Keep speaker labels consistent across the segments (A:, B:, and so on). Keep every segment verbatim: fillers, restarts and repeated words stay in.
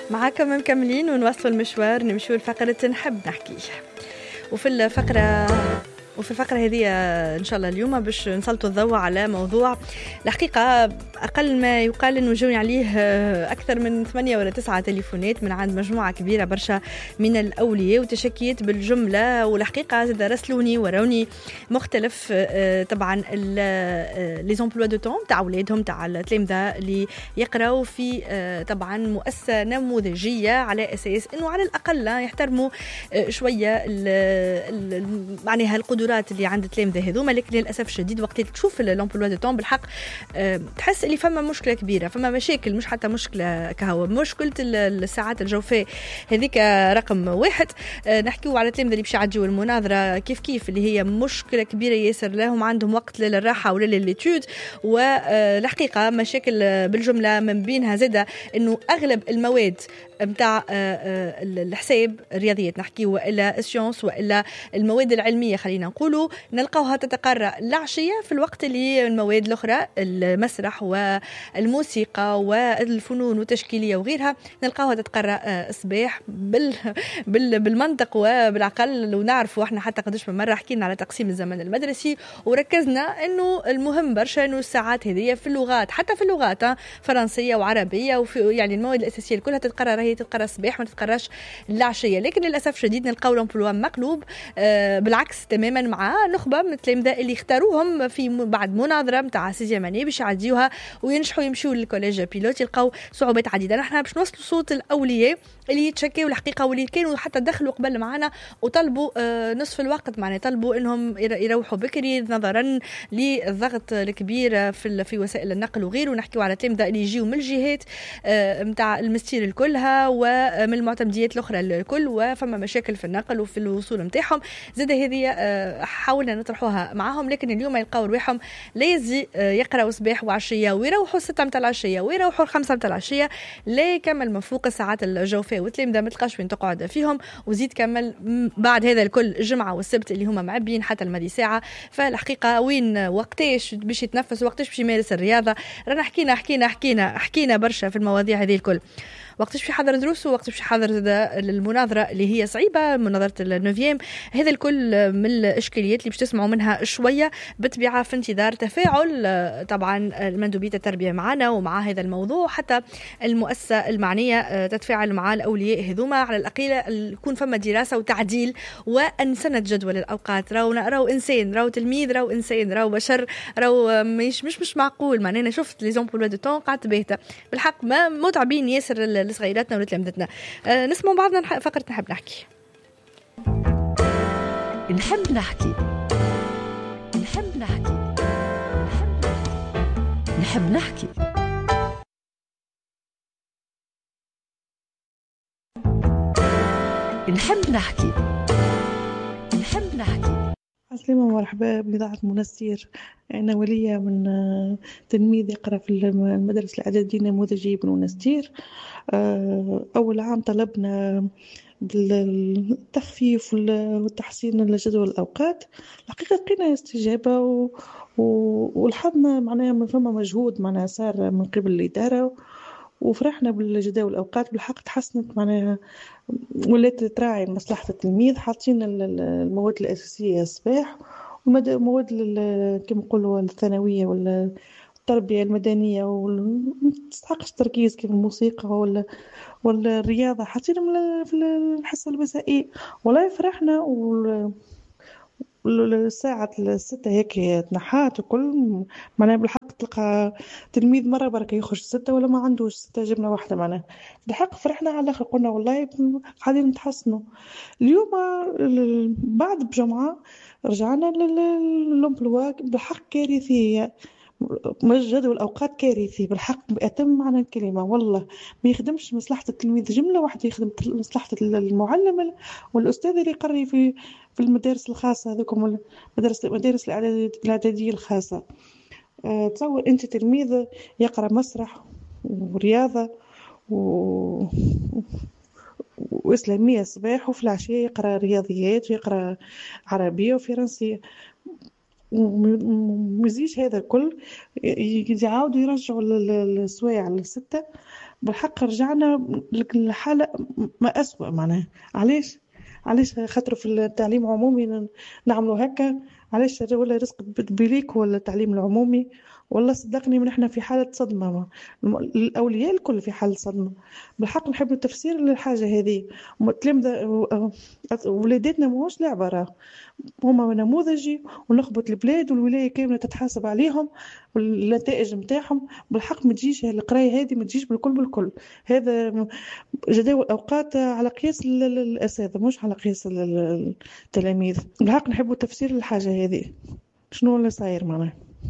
A: معاكم مكملين ونواصلوا المشوار، نمشوا لفقرة نحب نحكي. وفي الفقرة وفي الفقرة هذه إن شاء الله اليوم باش نسلطوا الضوء على موضوع الحقيقة أقل ما يقال إنه جوني عليه أكثر من ثمانية ولا تسعة تليفونات من عند مجموعة كبيرة برشا من الأولياء وتشكيت بالجملة، والحقيقة زاد رسلوني وروني مختلف طبعا لي زومبلوا دو طون تاع أولادهم تاع التلامذة اللي يقراوا في طبعا مؤسسة نموذجية، على أساس إنه على الأقل يحترموا شوية معناها القدرات اللي عند التلامذة هذوما. لكن للأسف الشديد وقت تشوف لومبلوا دو طون بالحق تحس اللي فما مشكلة كبيرة، فما مشاكل، مش حتى مشكلة كهو مشكلة الساعات الجوفاء هذيك رقم واحد. نحكيو على التلامذة اللي باش يعديو المناظرة كيف كيف اللي هي مشكلة كبيرة ياسر لهم، عندهم وقت للراحة ولا للإتيود، والحقيقة مشاكل بالجملة من بينها زادة إنه أغلب المواد متاع الحساب الرياضيات نحكي وإلا السيونس وإلا المواد العلمية خلينا نقولوا نلقاوها تتقرأ العشية في الوقت اللي المواد الأخرى المسرح والموسيقى والفنون والتشكيلية وغيرها نلقاوها تتقرأ الصباح بال بال بالمنطق وبالعقل. ونعرفوا احنا حتى قداش من مرة حكينا على تقسيم الزمن المدرسي وركزنا إنه المهم برشا إنه الساعات هذه في اللغات، حتى في اللغات فرنسية وعربية وفي يعني المواد الأساسية كلها تتقرأ هي تتقرأ الصباح ما تتقراش العشية. لكن للأسف شديد نلقاو لومبلوا مقلوب آه بالعكس تماما مع نخبة من التلامذة اللي اختاروهم في بعد مناظرة متاع سيزيام اني باش يعديوها وينجحوا يمشوا للكوليج بيلوت يلقاو صعوبات عديدة. نحن باش نوصلوا صوت الأولياء اللي يتشكيوا الحقيقة واللي كانوا حتى دخلوا قبل معنا وطلبوا آه نصف الوقت، معناه طلبوا انهم يروحوا بكري نظرا للضغط الكبير في في وسائل النقل وغيره. ونحكيوا على التلامذة اللي يجيوا من الجهات آه متاع المستير الكلها ومن المعتمديات الأخرى الكل، وفما مشاكل في النقل وفي الوصول متاعهم زاد هذه آه حاولنا نطرحوها معهم. لكن اليوم يلقاو رواحهم لازم آه يقراوا صباح وعشية ويروحوا ستة متاع العشية ويروحوا خمسة متاع العشية لا يكمل من فوق الساعات الجوفاء والتلامذة ما تلقاش وين تقعد فيهم، وزيد كمل بعد هذا الكل الجمعة والسبت اللي هما معبين حتى المدي ساعة. فالحقيقة وين وقتاش باش يتنفس وقتاش باش يمارس الرياضة، رانا حكينا حكينا حكينا حكينا برشا في المواضيع هذه الكل. وقتاش باش يحضر دروسه وقتاش باش يحضر المناظرة اللي هي صعيبة مناظرة النوفيام، هذا الكل من الإشكاليات اللي باش تسمعوا منها شوية بطبيعة في انتظار تفاعل طبعا المندوبية التربية معنا ومع هذا الموضوع، حتى المؤسسة المعنية تتفاعل مع الأولياء هذوما على الأقل يكون فما دراسة وتعديل وأنسنة جدول الأوقات. راو راو إنسان راو تلميذ راو إنسان راو بشر راو مش مش مش معقول. معناه أنا شفت لي زومبلوا دو طون قعدت باهتة بالحق ما متعبين ياسر لصغيراتنا ولتلامذتنا. أه نسمع بعضنا فقرة نحب نحكي.
B: نحب نحكي نحب نحكي نحب نحكي نحب نحكي نحب نحكي.
C: عسلامة ومرحبا بإذاعة منستير. أنا ولية من تلميذ يقرأ في المدارس الإعدادية النموذجية بمنستير. أول عام طلبنا بالتخفيف والتحسين لجدول الأوقات، الحقيقة لقينا استجابة و... ولحظنا معناها من فما مجهود معناها صار من قبل الإدارة وفرحنا بالجدول الأوقات. بالحق تحسنت معناها ولات تراعي مصلحة التلميذ، حاطين المواد الأساسية الصباح والمواد كما نقولوا الثانوية ولا التربية المدنية وتستحقش التركيز كيف الموسيقى ولا ولا الرياضة حاطينهم في الحصة المسائية. والله فرحنا والساعة الستة هيك تنحات وكل معناها بالحق تلقى تلميذ مرة بركة يخرج ستة ولا ما عندوش ستة جبنا واحدة معناها بالحق فرحنا على الآخر. قلنا والله قاعدين نتحسنوا. اليوم بعد بجمعة رجعنا للأمبلوا بالحق كارثية، جدول الأوقات كارثي بالحق بأتم معنى الكلمة. والله ما يخدمش مصلحة التلميذ جملة واحدة، يخدم مصلحة المعلم والأستاذ اللي يقري في في المدارس الخاصة هذوكم المدارس المدارس الإعدادية الخاصة. أه تصور أنت تلميذ يقرأ مسرح ورياضة و... وإسلامية الصباح وفي العشية يقرأ رياضيات ويقرأ عربية وفرنسية، ومزيج هذا الكل يعاودوا يرجعوا السوايع للستة بالحق رجعنا لحالة ما أسوأ معناها. علاش علاش خاطر في التعليم العمومي نعملوا هكا؟ علاش ولا رزق بليك ولا التعليم العمومي؟ والله صدقني من احنا في حالة صدمة، الأولياء الكل في حالة صدمة. بالحق نحب التفسير للحاجة هذه. تلامذة ولادتنا ماهوش لعبة، راه هما نموذجي ونخبط البلاد والولاية كاملة تتحاسب عليهم والنتائج متاعهم. بالحق ما تجيش القراية هذه، ما تجيش بالكل بالكل. هذا جداول أوقات على قياس الأساتذة مش على قياس التلاميذ. بالحق نحب التفسير للحاجة هذه، شنو اللي صاير معنا.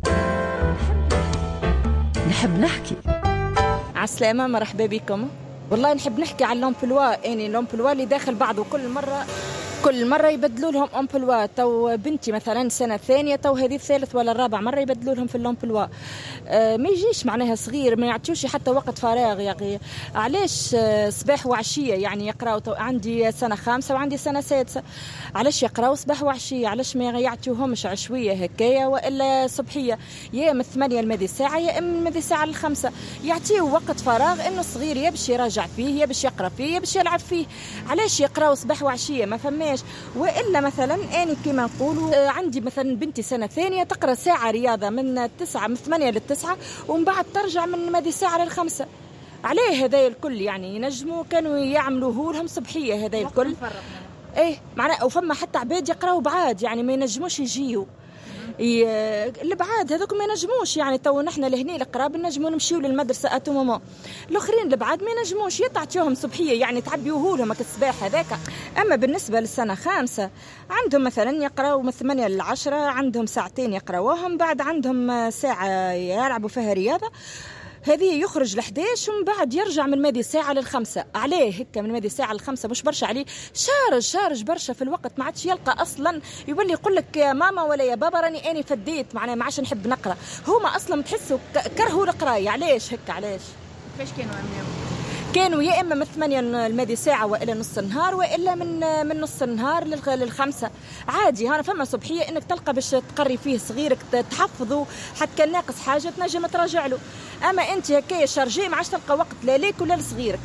B: نحب نحكي.
D: عالسلامة، مرحبا بكم. والله نحب نحكي على الامبلوا، يعني الامبلوا اللي داخل بعضه كل مرة كل مرة يبدلوا لهم امبلوا. تو بنتي مثلا سنة ثانية، تو هذه الثالث ولا الرابع مرة يبدلوا لهم في الامبلوا. آه ما يجيش معناها صغير، ما يعطيوش حتى وقت فراغ يا أخي. علاش آه صباح وعشية يعني يقراوا؟ تو عندي سنة خامسة وعندي سنة سادسة، علاش يقراوا صباح وعشية؟ علاش ما يعطيوهمش عشوية هكايا وإلا صبحية، يا من الثمانية الماضي ساعة يا من الماضي ساعة للخمسة؟ يعطيو وقت فراغ إنه صغير يا باش يراجع فيه يا باش يقرأ فيه يا باش يلعب فيه. علاش يقراوا صباح وعشية؟ ما فماش. وإلا مثلا أنا كما نقولوا عندي مثلا بنتي سنة ثانية تقرأ ساعة رياضة من تسعة من ثمانية للتسعة ومن بعد ترجع من ماذي ساعة للخمسة. عليه هذا الكل يعني ينجموا كانوا يعملوه لهم صبحية هذا الكل. ايه معناه وفما حتى عباد يقراوا بعاد يعني ما ينجموش يجيوا البعاد هذوك ما ينجموش. يعني تو نحن لهني القراب نجموا نمشيو للمدرسه اتو ماما، الاخرين البعاد ما ينجموش يتعطيوهم صبحيه يعني تعبيوه لهم الصباح هذاك. اما بالنسبه للسنه خامسه عندهم مثلا يقراوا من ثمانية للعشرة، عندهم ساعتين يقراوهم، بعد عندهم ساعه يلعبوا فيها رياضه، هذه يخرج لحداش ومن بعد يرجع من مادي ساعة للخمسة. عليه هكا من مادي ساعة للخمسة مش برشا عليه، شارج شارج برشا في الوقت، ما عادش يلقى أصلا يولي يقول لك يا ماما ولا يا بابا راني أني فديت معناه ما عادش نحب نقرأ. هما أصلا تحسوا كرهوا القراية. علاش هكا؟ علاش
A: كيفاش كانوا عملوا؟
D: كانوا يا إما من ثمانية المادي ساعة وإلا نص النهار، وإلا من من نص النهار للخمسة عادي. هنا فما صبحية إنك تلقى باش تقري فيه صغيرك تحفظه، حتى كان ناقص حاجة تنجم تراجع له. أما أنت هكايا شارجي ما عادش تلقى وقت لا ليك ولا لصغيرك.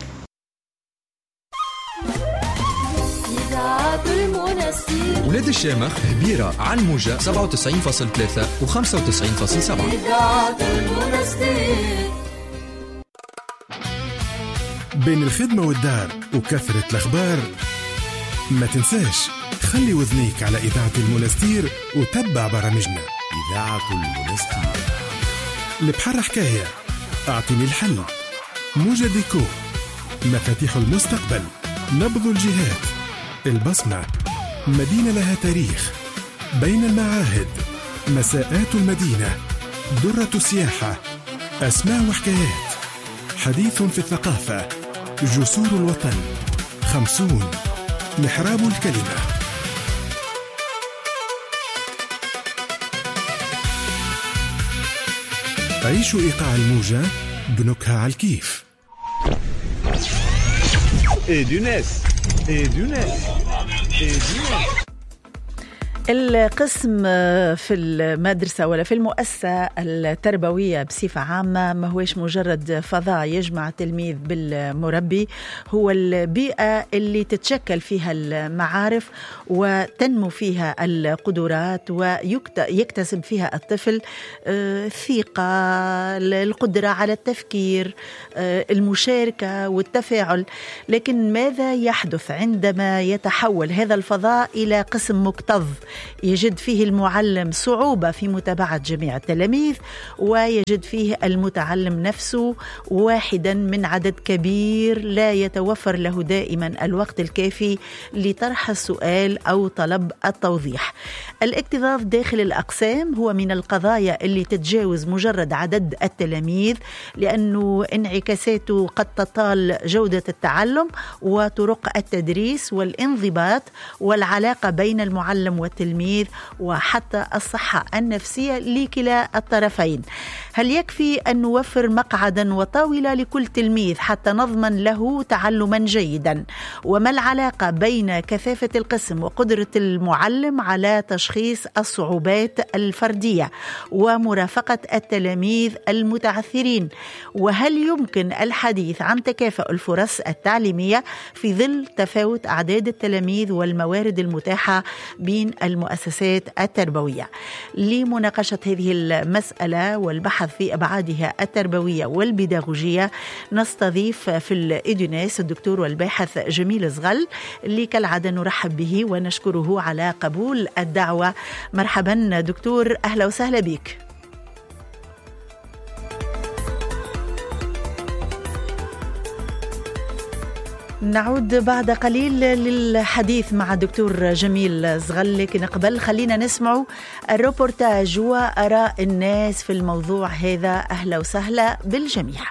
E: ولاد الشامخ هبيرة عن موجة سبعة وتسعين فاصلة ثلاثة و خمسة وتسعين فاصلة سبعة.
F: بين الخدمة والدار وكثرة الأخبار ما تنساش خلي وذنيك على إذاعة المنستير وتبع برامجنا. إذاعة المنستير، البحر حكاية، أعطني الحل، موجة ديكو، مفاتيح المستقبل، نبض الجهات، البصمة، مدينة لها تاريخ، بين المعاهد، مساءات المدينة، درة السياحة، أسماء وحكايات، حديث في الثقافة، جسور الوطن، خمسون، محراب الكلمة. عيشوا إيقاع الموجة بنكهة على الكيف.
G: ايه دي ناس ايه دي ناس ايه دي ناس.
H: القسم في المدرسة ولا في المؤسسة التربوية بصفة عامة ما هوش مجرد فضاء يجمع التلميذ بالمربي، هو البيئة اللي تتشكل فيها المعارف وتنمو فيها القدرات ويكتسب فيها الطفل الثقة، القدرة على التفكير، المشاركة والتفاعل. لكن ماذا يحدث عندما يتحول هذا الفضاء إلى قسم مكتظ يجد فيه المعلم صعوبة في متابعة جميع التلاميذ، ويجد فيه المتعلم نفسه واحدا من عدد كبير لا يتوفر له دائما الوقت الكافي لطرح السؤال أو طلب التوضيح. الاكتظاظ داخل الأقسام هو من القضايا اللي تتجاوز مجرد عدد التلاميذ، لأنه انعكاساته قد تطال جودة التعلم وطرق التدريس والانضباط والعلاقة بين المعلم والتلميذ التلميذ وحتى الصحة النفسية لكلا الطرفين. هل يكفي أن نوفر مقعدا وطاولة لكل تلميذ حتى نضمن له تعلما جيدا؟ وما العلاقة بين كثافة القسم وقدرة المعلم على تشخيص الصعوبات الفردية ومرافقة التلاميذ المتعثرين؟ وهل يمكن الحديث عن تكافؤ الفرص التعليمية في ظل تفاوت أعداد التلاميذ والموارد المتاحة بين المؤسسات التربوية؟ لمناقشة هذه المسألة والبحث في أبعادها التربوية والبيداغوجية نستضيف في الإدوناس الدكتور والباحث جميل زغل، اللي كالعادة نرحب به ونشكره على قبول الدعوة. مرحبا دكتور، أهلا وسهلا بك. نعود بعد قليل للحديث مع دكتور جميل زغل، لكن قبل خلينا نسمع الروبورتاج وآراء الناس في الموضوع هذا. أهلا وسهلا بالجميع.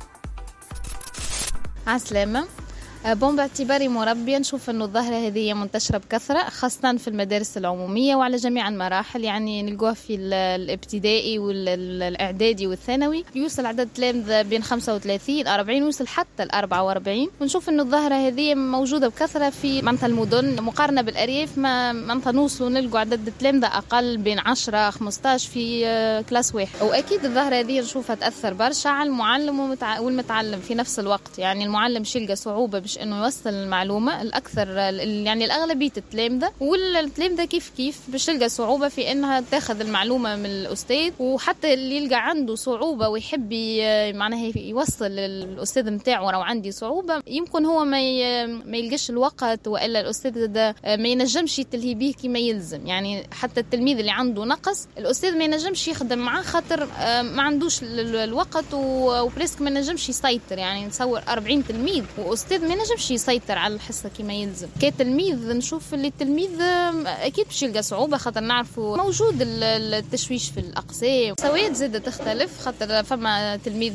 I: عسلامة. بون، باعتباري مربية نشوف أنه الظاهرة هذه منتشرة بكثرة خاصة في المدارس العمومية وعلى جميع المراحل، يعني نلقوها في الابتدائي والإعدادي والثانوي، يوصل عدد تلامذة بين خمسة وثلاثين أربعين ويوصل حتى الأربعة وأربعين. ونشوف أنه الظاهرة هذه موجودة بكثرة في منطقة المدن مقارنة بالأرياف، ما منطقة نوصل نلقوا عدد تلامذة أقل بين عشرة خمسة عشر في كلاس واحد. وأكيد الظاهرة هذه نشوفها تأثر برشا على المعلم والمتعلم في نفس الوقت، يعني المعلم شيلقى صعوبة بش انه يوصل المعلومه الاكثر، يعني الاغلبيه التلامذه والتلامذه كيف كيف باش تلقى صعوبه في انها تاخذ المعلومه من الاستاذ، وحتى اللي يلقى عنده صعوبه ويحب معناها يوصل للاستاذ نتاعو راهو عندي صعوبه، يمكن هو ما ما يلقاش الوقت والا الاستاذ ده ما ينجمش يتلهي به كما يلزم. يعني حتى التلميذ اللي عنده نقص الاستاذ ما ينجمش يخدم معاه خاطر ما عندوش الوقت وبريسك ما ينجمش يسيطر. يعني نصور أربعين تلميذ واستاذ ما ينجمش يسيطر على الحصه كما يلزم. كتلميذ نشوف اللي التلميذ اكيد باش يلقى صعوبه خاطر نعرفوا موجود التشويش في الاقسام، مستويات زاده تختلف خاطر فما تلميذ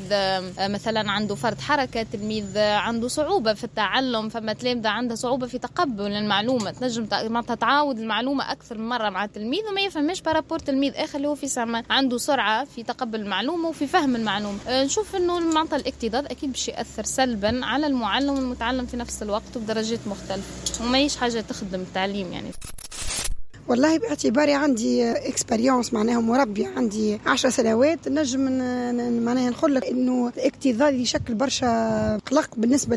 I: مثلا عنده فرط حركه، تلميذ عنده صعوبه في التعلم، فما تلامذه عندها صعوبه في تقبل المعلومه، تنجم ما تتعاود المعلومه اكثر من مره مع التلميذ وما يفهمش بارابور تلميذ اخر اللي هو في سامه عنده سرعه في تقبل المعلومه وفي فهم المعلومه. نشوف انه المنطقه الاكتظاظ اكيد باش ياثر سلبا على المعلم والمتعلم في نفس الوقت وبدرجات مختلفة، وما يش حاجة تخدم التعليم. يعني
J: والله باعتباري عندي اكسبيريونس معناها مربي عندي عشر سنوات، نجم معناها نقول لك انه الاكتظاظ يشكل برشا قلق بالنسبه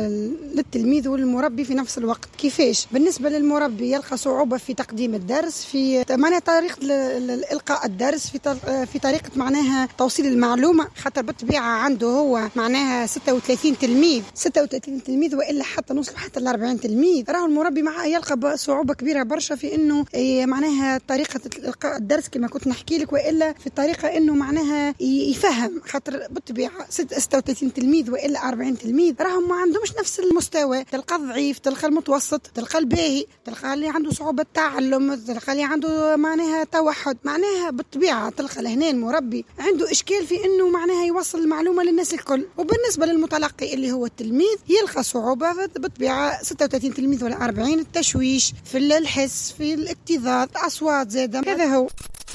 J: للتلميذ والمربي في نفس الوقت. كيفاش؟ بالنسبه للمربي يلقى صعوبه في تقديم الدرس، في معناها طريقه القاء الدرس، في في طريقه معناها توصيل المعلومه، خاطر بالطبيعه عنده هو معناها ستة وثلاثين تلميذ ستة وثلاثين تلميذ والا حتى نوصل حتى ل أربعين تلميذ، راهو المربي معاه يلقى صعوبة كبيرة برشا في انه معناها طريقة إلقاء الدرس كما كنت نحكي لك، وإلا في الطريقة إنه معناها يفهم، خاطر بالطبيعة ستة وثلاثين تلميذ وإلا أربعين تلميذ راهم ما عندهمش نفس المستوى، تلقى الضعيف، تلقى المتوسط، تلقى الباهي، تلقى اللي عنده صعوبة تعلم، تلقى اللي عنده معناها توحد. معناها بالطبيعة تلقى لهنا المربي عنده إشكال في إنه معناها يوصل المعلومة للناس الكل. وبالنسبة للمتلقي اللي هو التلميذ يلقى صعوبة بالطبيعة ستة وثلاثين تلميذ ولا أربعين، التشويش في الحس، في الاكتظاظ، أصوات زادة، هذا هو.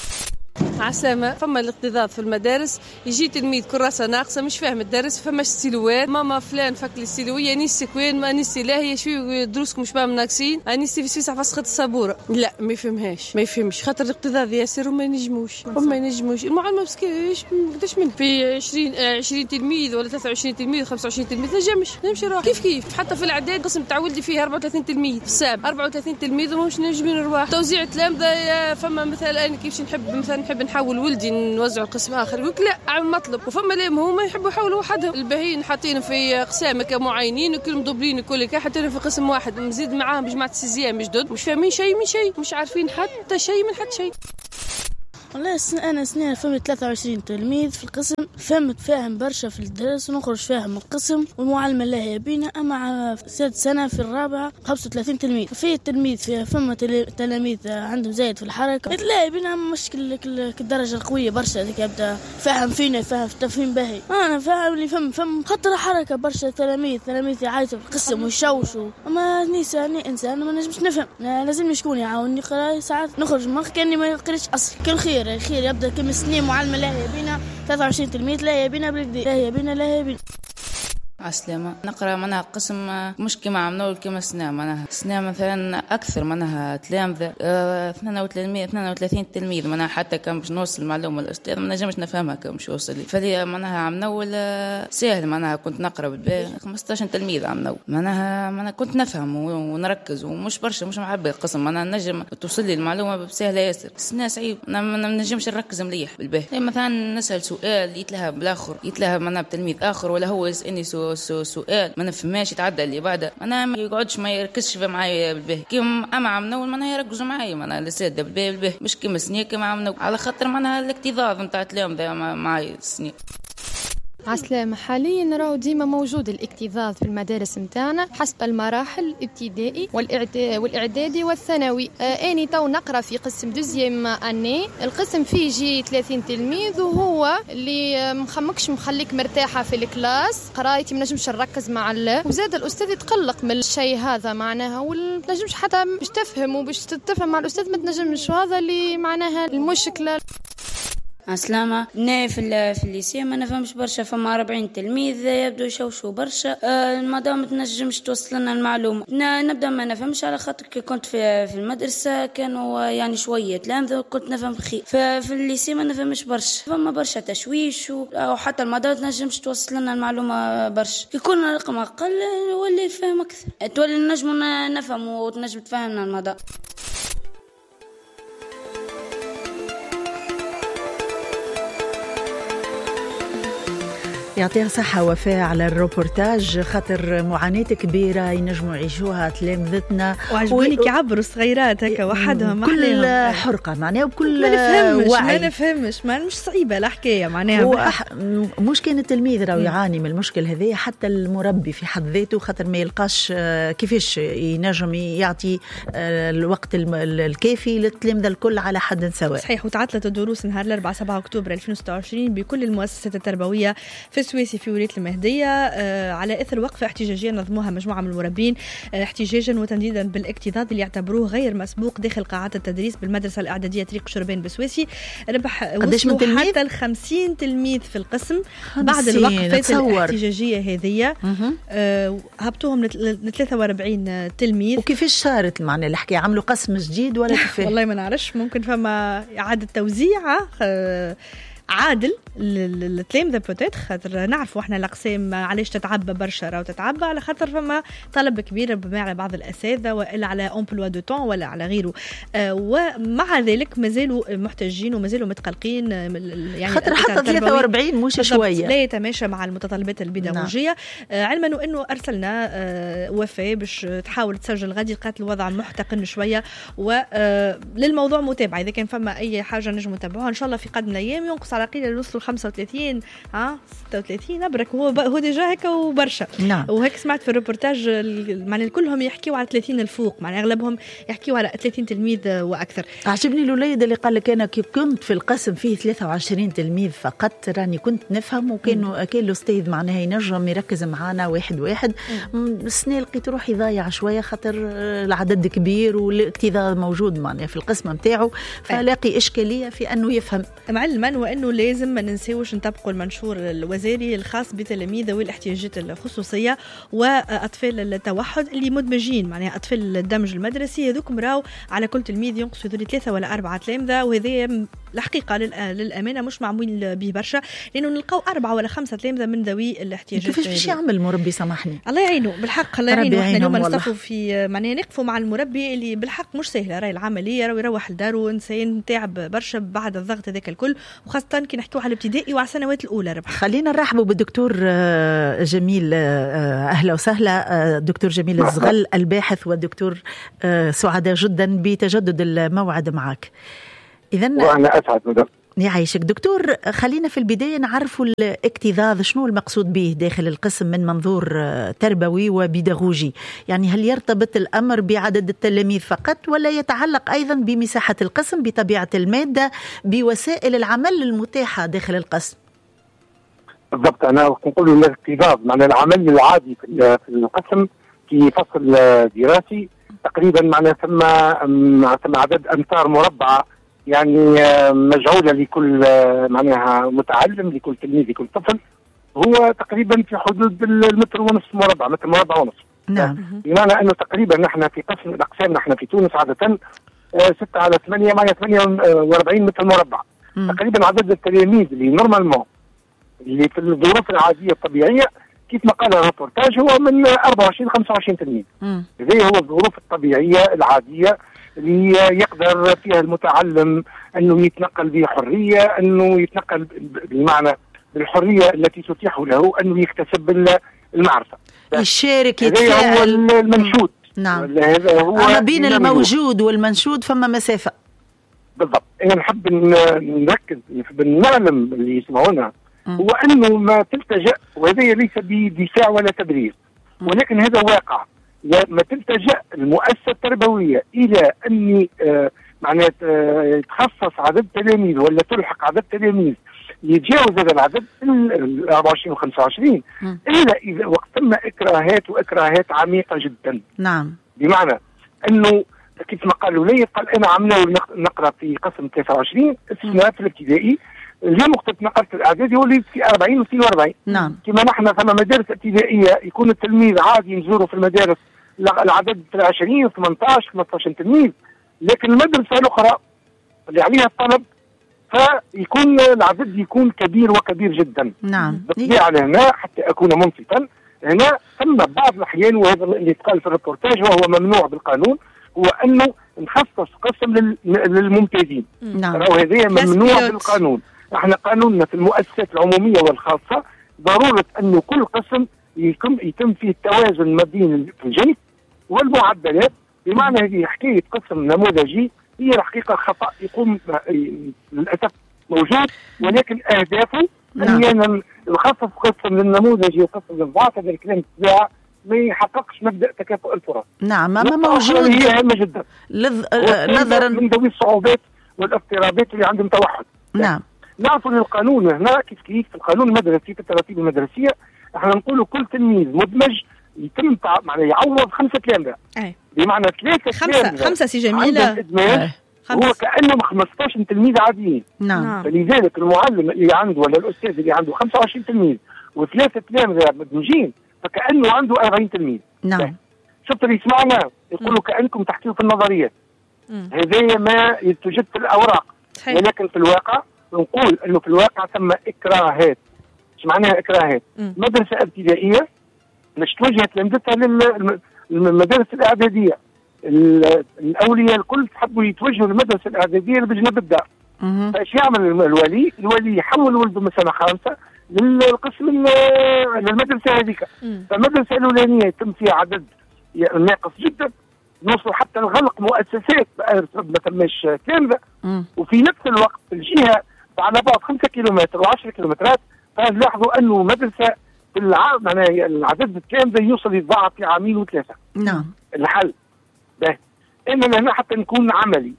K: عسلامة. فما الاكتظاظ في المدارس، يجي تلميذ كراسة ناقصة مش فاهم الدرس، فماش سيلوات، ماما فلان فك لي السيلوية، نيسي كوين ما نيسي لا هي شوي دروسكم مش فاهم ناقصين، انيسي في سويسة فسخة الصابورة، لا ما يفهمهاش ما يفهمش خاطر الاكتظاظ ياسر وما ينجموش وما ينجموش. المعلمة مسكينش قداش من في عشرين عشرين تلميذ ولا ثلاثة وعشرين تلميذ خمسة وعشرين تلميذ نجمش نمشي روح كيف كيف. حتى في الاعداد قسم تعودي فيه أربعة وثلاثين تلميذ، في الساب أربعة وثلاثين تلميذ ومش نجمين نروح. توزيع التلامذة فما مثلا انا كيفاش نحب مثلا نحب نحول ولدي نوزع القسم اخر يقول لا عم مطلب، وفما لهم هما يحبوا يحاولوا وحدهم. الباهيين حاطين في اقسام كمعينين وكل مضبلين كل كا حاطين في قسم واحد، مزيد معاهم بجماعه السيزيام جدد مش فاهمين شيء من شيء، مش عارفين حتى شيء من حتى شيء.
L: والله أنا سنين فهمت ثلاثة وعشرين تلميذ في القسم، فهمت فاهم برشا في الدرس ونخرج فاهم من القسم، والمعلمة لا بينا. أما سادس سنة في الرابعة خمسة وثلاثين تلميذ، في التلميذ فيها فما تلاميذ عندهم زايد في الحركة لا بينا مشكل الدرجة القوية برشا ذيك يبدأ فاهم فينا فاهم في تفهيم باهي. أنا فاهم اللي فهم فهم خطر حركة برشا تلاميذ تلاميذ يعيطوا في القسم ويشوشوا. أما نيسا أنا إنسان ما نجمش نفهم، لازم شكون يعاوني. ساعات نخرج مخ كأني ما قريتش أصل. كل خير خير يبدأ كم سنين معلمة لا بينا ثلاثة وعشرين تلميذ لا بينا بالكدي لا بينا لا بينا.
M: عسلامة نقرأ منها قسم مش كما عمنول كما سنة منها سنة مثلا أكثر منها تلامذة اثنين وثلاثين تلميذ منها حتى كان باش نوصل المعلومة الأستاذ ما نجمش نفهمها كم شو وصل لي. فلي منها عمنول سهل منها كنت نقرأ بالباقي خمستاشر تلميذ عمنول منها منها كنت نفهم ونركز ومش برشا مش محبة القسم منها نجم توصل لي المعلومة بسهلة ياسر. سنة صعيب أنا ما نجمش نركز مليح بالباقي. مثلا نسأل سؤال يتلهى بالآخر يتلهى منها بتلميذ آخر ولا هو يسألني سؤال سو سؤال ما نفهماش يتعدى اللي بعده انا ما يقعدش ما يركزش معايا بالباهي كيما اما عمنول ما يركزوا معايا انا الاساتذه بالباهي بالباهي مش كيما سنيه كيما عمنول على خاطر معناها الاكتظاظ نتاع التلامذه معايا السنيه.
N: عسلامة حاليا راهو ديما موجود الاكتظاظ في المدارس متاعنا حسب المراحل الابتدائي والاعدادي والثانوي. آه اني تو نقرا في قسم دوزيام اني القسم فيه يجي ثلاثين تلميذ وهو اللي مخمكش مخليك مرتاحه في الكلاس قرايتي ما نجمش نركز مع الله وزاد الاستاذ يتقلق من الشيء هذا معناها وما نجمش حتى باش تفهم وباش تتفهم مع الاستاذ ما تنجمش وهذا اللي معناها المشكله.
O: عسلامة نا في في الليسيه ما نفهمش برشا فما أربعين تلميذ يبدو يشوشوا برشا. آه مادام تنجمش توصل لنا المعلومة نبدا ما نفهمش على خاطر كي كنت في في المدرسة كانوا يعني شوية تلامذة كنت نفهم خير. ففي الليسيه ما نفهمش برشا فما برشا تشويش أو حتى المادام تنجمش توصل لنا المعلومة برشا كي كنا رقم أقل ولي فهم أكثر تولي نجم نفهم وتنجم تفهمنا المادام.
H: يعطيها صحة وفاء على الروبورتاج خاطر معاناة كبيرة ينجموا يعيشوها تلامذتنا
A: وعجبوني و... كيعبروا الصغيرات هكا وحدهم
H: كل حرقة معناها وكل
A: ما نفهمش
H: وعي.
A: ما نفهمش ما مش صعيبة الحكاية معناها
H: وأح... مش كان التلميذ راهو يعاني من المشكل هذه حتى المربي في حد ذاته خاطر ما يلقاش كيفاش ينجم يعطي الوقت الكافي للتلامذة الكل على حد سواء.
A: صحيح وتعطلت الدروس نهار الأربعاء سبعة أكتوبر ألفين وستة وعشرين بكل المؤسسات التربوية في السويسي في ولاية المهدية آه على إثر وقفة احتجاجية نظموها مجموعة من المربين آه احتجاجا وتنديدا بالاكتظاظ اللي يعتبروه غير مسبوق داخل قاعات التدريس بالمدرسة الإعدادية طريق شربين بسويسي. ربح وصلوا حتى الخمسين تلميذ في القسم بعد الوقفات الاحتجاجية هذه آه هبطوهم ل ثلاثة وأربعين تلميذ.
H: وكيفاش صارت معنا الحكاية عملوا قسم جديد ولا كيفاش؟
A: والله ما نعرفش ممكن فما إعادة توزيع آه عادل للتلامذة بوتيت خاطر نعرفوا احنا الاقسام علاش تتعبى برشا راهو تتعبى على خاطر فما طلب كبير ربما على بعض الاساتذه والا على امبلوا دو طون ولا على غيره. آه ومع ذلك مازالوا محتاجين ومازالوا متقلقين يعني
H: خاطر حتى ثلاثة وأربعين مش شويه
A: لا يتماشى مع المتطلبات البيداغوجيه. نعم. آه علما انه ارسلنا آه وفاء باش تحاول تسجل غادي لقات الوضع محتقن شويه وللموضوع آه متابعه اذا كان فما اي حاجه نجم نتابعوها ان شاء الله في قادم الايام ينقص على قيل يوصلوا خمسة وثلاثين ها ستة وثلاثين ابرك هو هو ديجا هيك وبرشا.
H: نعم.
A: وهيك سمعت في الروبورتاج معنى كلهم يحكيوا على ثلاثين الفوق معنى اغلبهم يحكيوا على ثلاثين تلميذ واكثر.
H: عجبني الوليد اللي قال لك انا كي كنت في القسم فيه ثلاثة وعشرين تلميذ فقط راني كنت نفهم وكانوا كان الاستاذ معناها ينجم يركز معنا واحد واحد. السنه لقيت روحي ضايعه شويه خاطر العدد كبير والاكتظاظ موجود معناها في القسم نتاعو فلاقي اشكاليه في انه يفهم
A: معلما وانه لازم ما ننساوش نطبقوا المنشور الوزاري الخاص بتلاميذ ذوي الاحتياجات الخصوصيه واطفال التوحد اللي مدمجين معناها اطفال الدمج المدرسي هذوك راهو على كل تلميذ ينقصوا ذولي ثلاثه ولا اربعه تلامذه وهذا الحقيقه للامانه مش معمول به برشا لانه نلقاو اربعه ولا خمسه تلامذه من ذوي الاحتياجات.
H: كيفاش باش يعمل المربي سامحني؟
A: الله يعينه بالحق الله يعينه. احنا اليوم نصفوا في معناها نقفوا مع المربي اللي بالحق مش سهله راهي العمليه راهو يروح لدارو انسان تعب برشا بعد الضغط هذاك الكل وخاصه كي نحكيو على الابتدائي وعلى السنوات الاولى. ربح
H: خلينا نرحبوا بالدكتور جميل اهلا وسهلا دكتور جميل الزغل الباحث والدكتور سعداء جدا بتجدد الموعد معك. إذن
P: وأنا أسعد مدام.
H: يعيشك دكتور. خلينا في البداية نعرفوا الاكتظاظ شنو المقصود به داخل القسم من منظور تربوي وبيداغوجي. يعني هل يرتبط الأمر بعدد التلاميذ فقط ولا يتعلق أيضا بمساحة القسم، بطبيعة المادة، بوسائل العمل المتاحة داخل القسم؟
P: بالضبط، أنا نقول الاكتظاظ معنى العمل العادي في القسم في فصل دراسي تقريبا معنى ثم ثم عدد أمتار مربعة يعني مجعولة لكل معناها متعلم، لكل تلميذ، لكل طفل، هو تقريبا في حدود المتر ونصف مربع، متر مربع ونصف.
H: نعم.
P: بمعنى أنه تقريبا نحن في قسم الأقسام نحن في تونس عادة ستة على ثمانية معي ثمانية وأربعين متر مربع. م. تقريبا عدد التلاميذ اللي نورمالمون اللي في الظروف العادية الطبيعية كيف ما قال الريبورتاج هو من أربعة وعشرين خمسة وعشرين تلميذ. هذه هو الظروف الطبيعية العادية اللي يقدر فيها المتعلم أنه يتنقل بحرية، أنه يتنقل بالمعنى بالحرية التي تتيح له أنه يكتسب المعرفة،
H: يشارك،
P: يتفاعل. هذا هو المنشود.
H: نعم.
P: هذا هو
H: أما بين الموجود والمنشود فما مسافة.
P: بالضبط. أنا نحب نركز، نحب نعلم اللي يسمعونا هو أنه ما تلتجأ، وهذا ليس بدفاع ولا تبرير، ولكن هذا واقع. ما تلتجأ المؤسسة التربوية إلى أن آه معناه آه يتخصص عدد تلاميذ ولا تلحق عدد تلاميذ يتجاوز هذا العدد ال أربعة وعشرين و خمسة وعشرين إلا إذا وقت ثم إكراهات وإكراهات عميقة جدا.
H: نعم.
P: بمعنى أنه كيف ما قالوا لي، قال أنا عملنا نقرأ في قسم ثلاثة وعشرين استثناء في الابتدائي، اليوم وقت نقرت في الإعدادي هو اللي في أربعين و اثنين وأربعين.
H: نعم.
P: كما نحن ثم مدارس ابتدائية يكون التلميذ عادي نزوره في المدارس العدد عشرين ثمانية عشر خمسة عشر تلميذ، لكن المدرسة الأخرى اللي عليها الطلب فيكون العدد يكون كبير وكبير جدا.
H: نعم.
P: بالطبيعة هنا حتى أكون منصفا، هنا ثم بعض الأحيان، وهذا اللي قال في الريبورتاج وهو ممنوع بالقانون، هو أنه نخصص قسم للممتازين.
H: نعم.
P: وهذا ممنوع بالقانون. احنا قانوننا في المؤسسات العمومية والخاصة ضرورة أنه كل قسم يتم يتم فيه التوازن ما بين الجنس والمعدلات. بمعنى هذه حكاية قسم نموذجي هي الحقيقة خطأ يقوم للأسف موجود، ولكن أهدافه أحيانا نخصص قسم للنموذجي وقسم للضعف. هذا الكلام تباع ما يحققش مبدأ تكافؤ الفرص.
H: نعم. أما موجود
P: هي هامة جدا
H: لذ... نظرا
P: من ذوي الصعوبات والاضطرابات اللي عندهم توحد.
H: نعم.
P: نعرفوا القانون هنا كيف كيف في القانون المدرسي في التراتيب المدرسية احنا نقولوا كل تلميذ مدمج يتم معناه يعوض خمسة تلامذة.
A: اي.
P: بمعنى ثلاثة
A: خمسة خمسة سي جميلة.
P: الإدماج هو كأنهم خمسطعش تلميذ عاديين.
H: نعم.
P: فلذلك المعلم اللي عنده ولا الأستاذ اللي عنده خمسة وعشرين تلميذ وثلاثة تلامذة مدمجين فكأنه عنده أربعين تلميذ.
H: نعم.
P: شفت اللي يسمعنا يقولوا كأنكم تحكيوا في النظريات. هذا ما يتوجد في الأوراق. صحيح. ولكن في الواقع نقول انه في الواقع ثم اكراهات. ايش معناها اكراهات؟ م. مدرسه ابتدائيه مش توجه تلامذتها للمدارس الاعداديه، الاولياء الكل تحبوا يتوجهوا للمدرسه الاعداديه اللي بجنب الدار. فايش يعمل الولي؟ الولي يحول ولده من سنه خامسه للقسم للمدرسه هذيك. فالمدرسه الاولانيه يتم فيها عدد ناقص جدا، نوصل حتى الغلق مؤسسات ما تمش تلامذه، وفي نفس الوقت الجهه على بعد خمسة كيلومتر وعشرة كيلومترات فلاحظوا انه مدرسه في العام يعني العدد التلامذه يوصل يتضاعف في عامين وثلاثه.
H: نعم.
P: الحل ده اننا هنا حتى نكون عملي.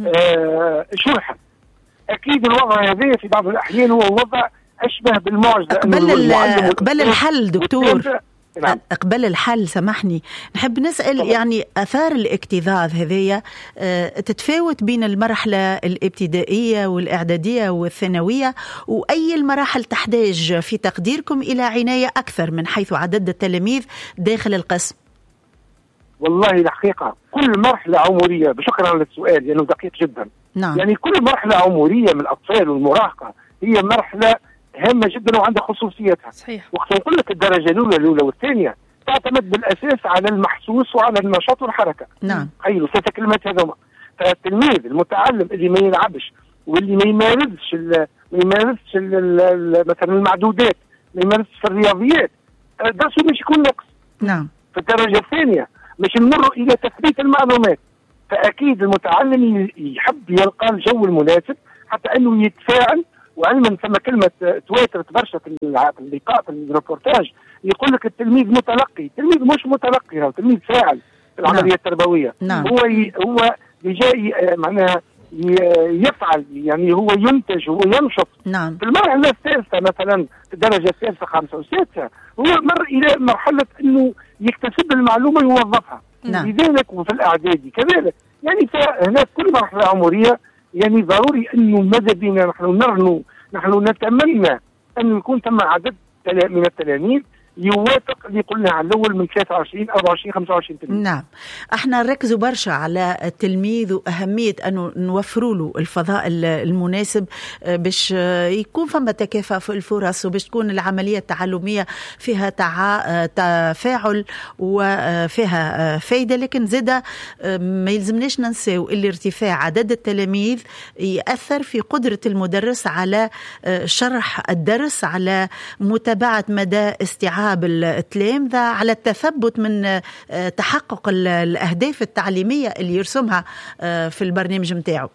P: آه شو الحل؟ اكيد الوضع هذا في بعض الاحيان هو وضع اشبه بالمعجزه.
H: قبل قبل الحل دكتور، نعم. قبل الحل سامحني نحب نسأل طبعا. يعني أثار الاكتظاظ هذية تتفاوت بين المرحلة الابتدائية والإعدادية والثانوية، وأي المراحل تحتاج في تقديركم إلى عناية أكثر من حيث عدد التلاميذ داخل القسم؟
P: والله الحقيقة كل مرحلة عمرية، بشكرا على السؤال لأنه دقيق جدا.
H: نعم.
P: يعني كل مرحلة عمرية من الأطفال والمراهقة هي مرحلة هامة جدا وعندها خصوصيتها.
A: صحيح.
P: وقت نقول لك الدرجة الأولى الأولى والثانية تعتمد بالأساس على المحسوس وعلى النشاط والحركة.
H: نعم.
P: أيوة ثلاث كلمات هذوما. فالتلميذ المتعلم اللي ما يلعبش واللي ما يمارسش ما يمارسش مثلا المعدودات، ما يمارسش في الرياضيات، درسه مش يكون نقص.
H: نعم.
P: في الدرجة الثانية مش نمر إلى تثبيت المعلومات، فاكيد المتعلم يحب يلقى الجو المناسب حتى انه يتفاعل. وعلما ثم كلمه تواترت برشا في اللقاء في الريبورتاج، يقول لك التلميذ متلقي، التلميذ مش متلقي، هو تلميذ فاعل في العمليه نعم. التربويه.
H: نعم.
P: هو ي... هو جاي معناها يفعل، يعني هو ينتج، هو ينشط.
H: نعم.
P: في المرحله الثالثه مثلا في الدرجه الثالثه خامسه وسادسه هو مر الى مرحله انه يكتسب المعلومه ويوظفها.
H: نعم.
P: لذلك وفي الاعدادي كذلك، يعني فهناك كل مرحله عمريه يعني ضروري انه ماذا بينا نحن نرنو، نحن نتمنى ان يكون ثم عدد من التلاميذ يوافق اللي قلنا على الاول من ثلاثة وعشرين أربعة وعشرين خمسة وعشرين تلميذ.
H: نعم، احنا نركزوا برشا على التلميذ واهميه انه نوفروا له الفضاء المناسب باش يكون فما تكافؤ في الفرص وباش تكون العمليه التعلميه فيها تع... تفاعل وفيها فايده. لكن زاده ما يلزمناش ننساو اللي ارتفاع عدد التلاميذ ياثر في قدره المدرس على شرح الدرس، على متابعه مدى استيعاب التلامذة، على التثبت من تحقق الأهداف التعليمية اللي يرسمها في البرنامج متاعه.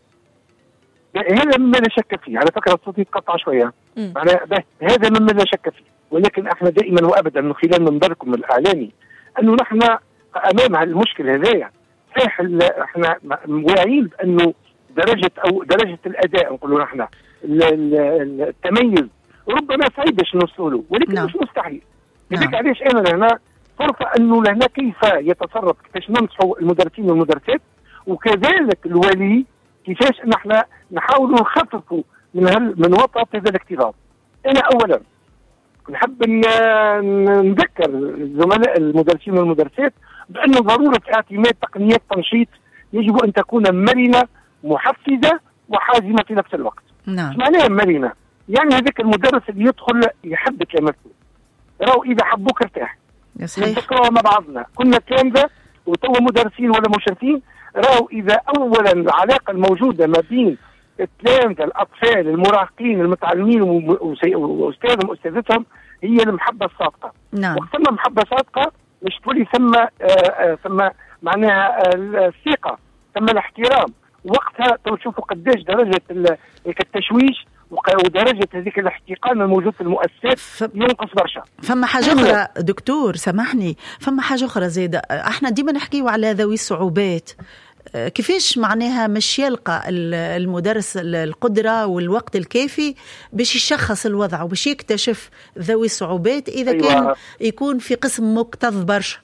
P: هذا مما لا شك فيه، على فكرة صوتي تقطع شوية، هذا مما لا شك فيه، ولكن احنا دائما وابدا من خلال منبركم الاعلامي انه نحن امام المشكل هذايا. صحيح احنا واعيين بانه درجة او درجة الاداء نقولوا نحن التميز ربما صعيب باش نوصلوا له، ولكن نعم. مش مستحيل. لذلك نعم. علاش انا لهنا فرصه انه لهنا كيف يتصرف، كيفاش ننصحوا المدرسين والمدرسات، وكذلك الولي كيفاش نحن نحاولوا نخففوا من هل من وطأة هذا الاكتظاظ. انا اولا نحب نذكر الزملاء المدرسين والمدرسات بانه ضروره اعتماد تقنيات تنشيط يجب ان تكون مرنه محفزه وحازمه في نفس الوقت.
H: نعم.
P: ايش معناها مرنه؟ يعني هذاك المدرس اللي يدخل يحب تلامذته، راهو اذا حبوك ارتاح. نتذكروا مع بعضنا كنا تلامذه وتوا مدرسين ولا مشرفين، راهو اذا اولا العلاقه الموجوده ما بين التلامذه الاطفال المراهقين المتعلمين واستاذهم واستاذتهم هي المحبه الصادقه.
H: نعم.
P: وقت ثم محبه صادقه مش تولي ثم ثم معناها الثقه، ثم الاحترام. وقتها تشوفوا قداش درجه التشويش ودرجة هذيك الاحتقان الموجود في المؤسسات ف... ينقص برشا.
H: فما حاجة أخرى دكتور سامحني، فما حاجة أخرى زيادة، احنا ديما نحكيو على ذوي الصعوبات، كيفاش معناها مش يلقى المدرس القدرة والوقت الكافي باش يشخص الوضع وباش يكتشف ذوي الصعوبات إذا أيوة. كان يكون في قسم مكتظ برشا.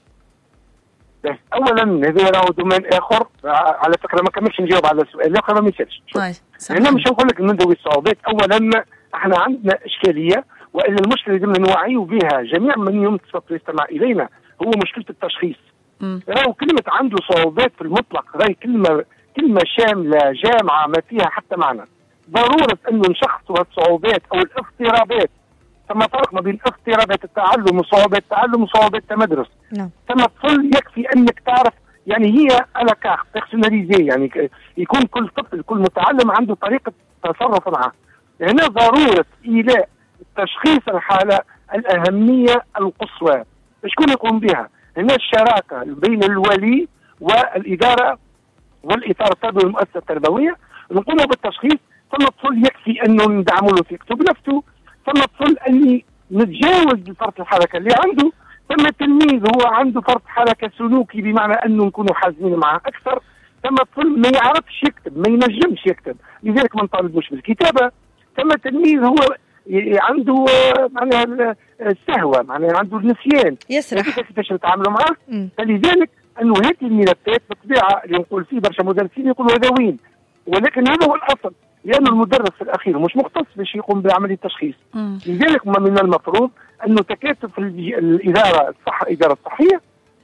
P: اولا هذا راهو دومين اخر، على فكره ما كملش نجاوب على السؤال الاخر ما يسالش. انا مش نقول لك من ذوي الصعوبات، اولا احنا عندنا اشكاليه والا المشكله اللي بدنا نوعيوا بها جميع من ينتصف يستمع الينا هو مشكله التشخيص. راهو كلمه عنده صعوبات في المطلق راهي كلمه كلمه شامله جامعه ما فيها حتى معنى. ضروره انه نشخصوا الصعوبات او الاضطرابات. ثم فرق ما بين اضطرابات التعلم وصعوبات التعلم وصعوبات التمدرس.
H: نعم.
P: ثم طفل يكفي انك تعرف يعني هي على كارت بيرسوناليزي، يعني يكون كل طفل كل متعلم عنده طريقه تصرف معه. هنا ضروره ايلاء تشخيص الحاله الاهميه القصوى. شكون يقوم بها؟ هنا الشراكه بين الولي والاداره والاطار التربوي والمؤسسه التربويه، نقوم بالتشخيص. ثم الطفل يكفي انه ندعموا له ثقته بنفسه، ثم الطفل اني نتجاوز فرط الحركه اللي عنده، ثم التلميذ هو عنده فرط حركه سلوكي بمعنى انه نكونوا حازمين معه اكثر، ثم الطفل ما يعرفش يكتب ما ينجمش يكتب لذلك ما نطالبوش بالكتابه، ثم التلميذ هو عنده معناها السهوه معناها عنده النسيان
A: يسرح
P: كيفاش نتعاملوا معه. فلذلك انه هذه الملفات بالطبيعه اللي نقول فيه برشا مدرسين يقولوا هذا وين، ولكن هذا هو الاصل لأن المدرس في الأخير مش مختص باش يقوم بعملية التشخيص. لذلك من المفروض أنه تكاتف الإدارة الصح الإدارة الصحية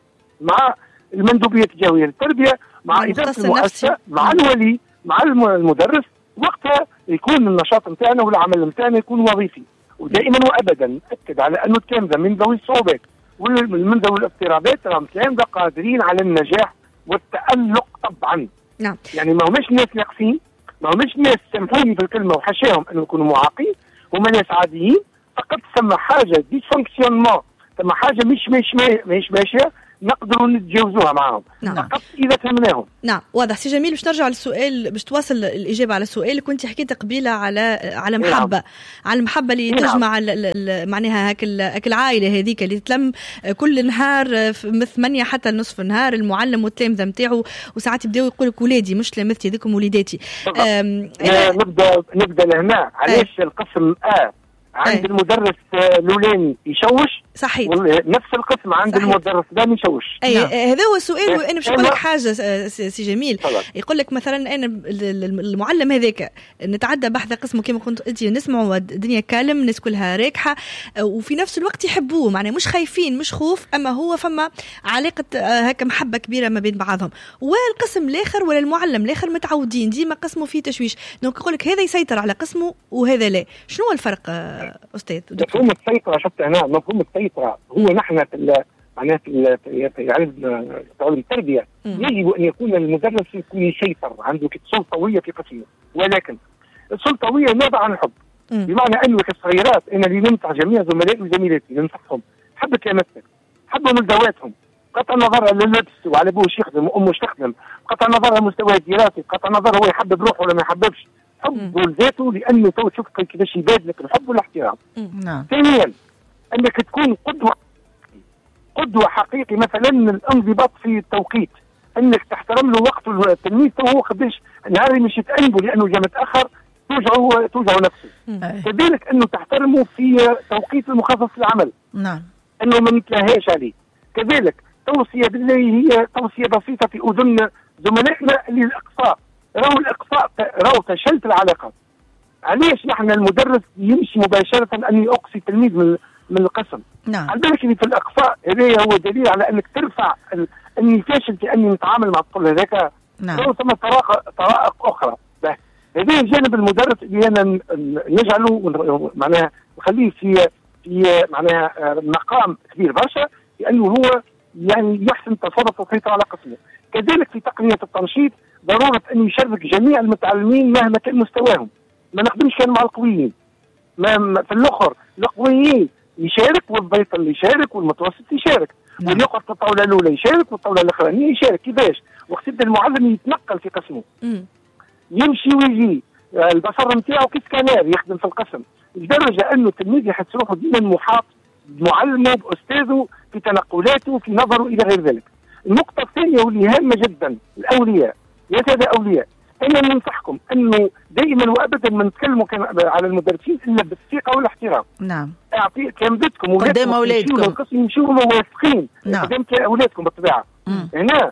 P: مع المندوبية التجاوية للتربية مع إدارة المؤسسة مع الولي مع المدرس، وقتها يكون النشاط نتاعنا والعمل نتاعنا يكون وظيفي. ودائما وأبدا نأكد على أنه التلامذة من ذوي الصعوبات ومن ذوي الاضطرابات راهم التلامذة قادرين على النجاح والتألق طبعا.
A: نعم.
P: يعني ما هماش ناس ناقصين، ما هماش ناس سامحوني في الكلمه وحاشاهم انه يكونوا معاقين، هما ناس عاديين فقط ثم حاجه ديسفونكسيونمون، ثم حاجه مش مش مش ماشيه نقدروا نتجاوزوها معهم.
A: نعم.
P: فقط اذا فهمناهم.
A: نعم واضح. سي جميل باش نرجع للسؤال، باش تواصل الاجابه على السؤال اللي كنت حكيت قبيله على على محبه نعم. على المحبه اللي نعم. تجمع معناها هاك هاك العائله هذيك اللي تلم كل نهار من ثمانية حتى نصف النهار، المعلم والتلامذه نتاعو، وساعات يبداو يقول لك ولادي مش تلامذتي هذيكم وليداتي.
P: نبدا نبدا لهنا. علاش القسم اه عند أي. المدرس الاولاني يشوش
A: صحيح،
P: نفس القسم عند صحيح. المدرس الثاني يشوش.
A: اي نعم. هذا هو السؤال. وانا باش نقول لك حاجه سي جميل، يقول لك مثلا انا المعلم هذاك نتعدى بحث قسمه كما كنت انت نسمعوا الدنيا كالم، الناس كلها راكحه، وفي نفس الوقت يحبوه، معناه مش خايفين مش خوف، اما هو فما علاقه هكا محبه كبيره ما بين بعضهم. والقسم الاخر ولا المعلم الاخر متعودين ديما قسمه فيه تشويش، دونك يقول لك هذا يسيطر على قسمه وهذا لا. شنو هو الفرق أستاذ؟
P: مفهوم السيطرة شفت هنا، مفهوم السيطرة هو نحن في معناها في في علم التربية يجب أن يكون المدرس يكون يسيطر، عنده سلطوية في قسمه، ولكن السلطوية نابعة عن الحب. بمعنى أنه كصغيرات أنا اللي ننصح جميع زملائي وزميلاتي ننصحهم حبك يا مثل، حبوا من ذواتهم، قطع نظرها للبس وعلى ابوه يخدم وامه تخدم، قطع نظرها مستوى الدراسي، قطع نظرها هو يحب بروحه ولا ما يحببش، حبه لذاته، لانه تو تشوف كيفاش يبادلك الحب والاحترام.
H: نعم.
P: ثانيا انك تكون قدوه قدوه حقيقي، مثلا الانضباط في التوقيت، انك تحترم له وقت التلميذ هو قداش نهار مش يتأنبه لانه جا متاخر توجعه توجعه نفسه. كذلك انه تحترمه في توقيت المخصص للعمل.
H: نعم.
P: انه ما نتلهاش عليه. كذلك توصيه بالله هي توصيه بسيطه في اذن زملائنا للاقصاء، راهو الاقصاء راهو تشلت العلاقه. علاش نحن المدرس يمشي مباشره اني اقصي تلميذ من من القسم؟
H: نعم.
P: على بالك في الاقصاء هذا هو دليل على انك ترفع اني فاشل في اني نتعامل مع الطفل هذاك.
H: نعم.
P: ثم طرائق طرائق اخرى. هذا الجانب المدرس اللي انا نجعله معناها نخليه في في معناها مقام كبير برشا، لانه هو يعني يحسن تصرف وسيطرة على قسمه. كذلك في تقنية التنشيط ضرورة أن يشارك جميع المتعلمين مهما كان مستواهم، ما نخدمش كان مع القويين، ما في الأخر القويين يشارك والضيف اللي يشارك والمتوسط يشارك. نعم. واللي يقعد في الطاولة الأولى يشارك والطاولة الأخرانية يشارك. كيفاش؟ وقت يبدا المعلم يتنقل في قسمه. م. يمشي ويجي، البصر نتاعو كيسكانير يخدم في القسم، لدرجة أنه التلميذ يحس روحه ديما محاط بمعلمه بأستاذه في تنقلاته في نظره إلى غير ذلك. النقطة الثانية واللي هامة جدا، الأولياء. يا سادة أولياء، أنا ننصحكم أنه دائما وأبدا ما نتكلموا على المدرسين إلا بالثقة والاحترام.
H: نعم.
P: أعطي تلامذتكم
H: قدام أولادكم،
P: القسم يمشوا واثقين.
H: نعم.
P: قدام أولادكم بالطبيعة. هنا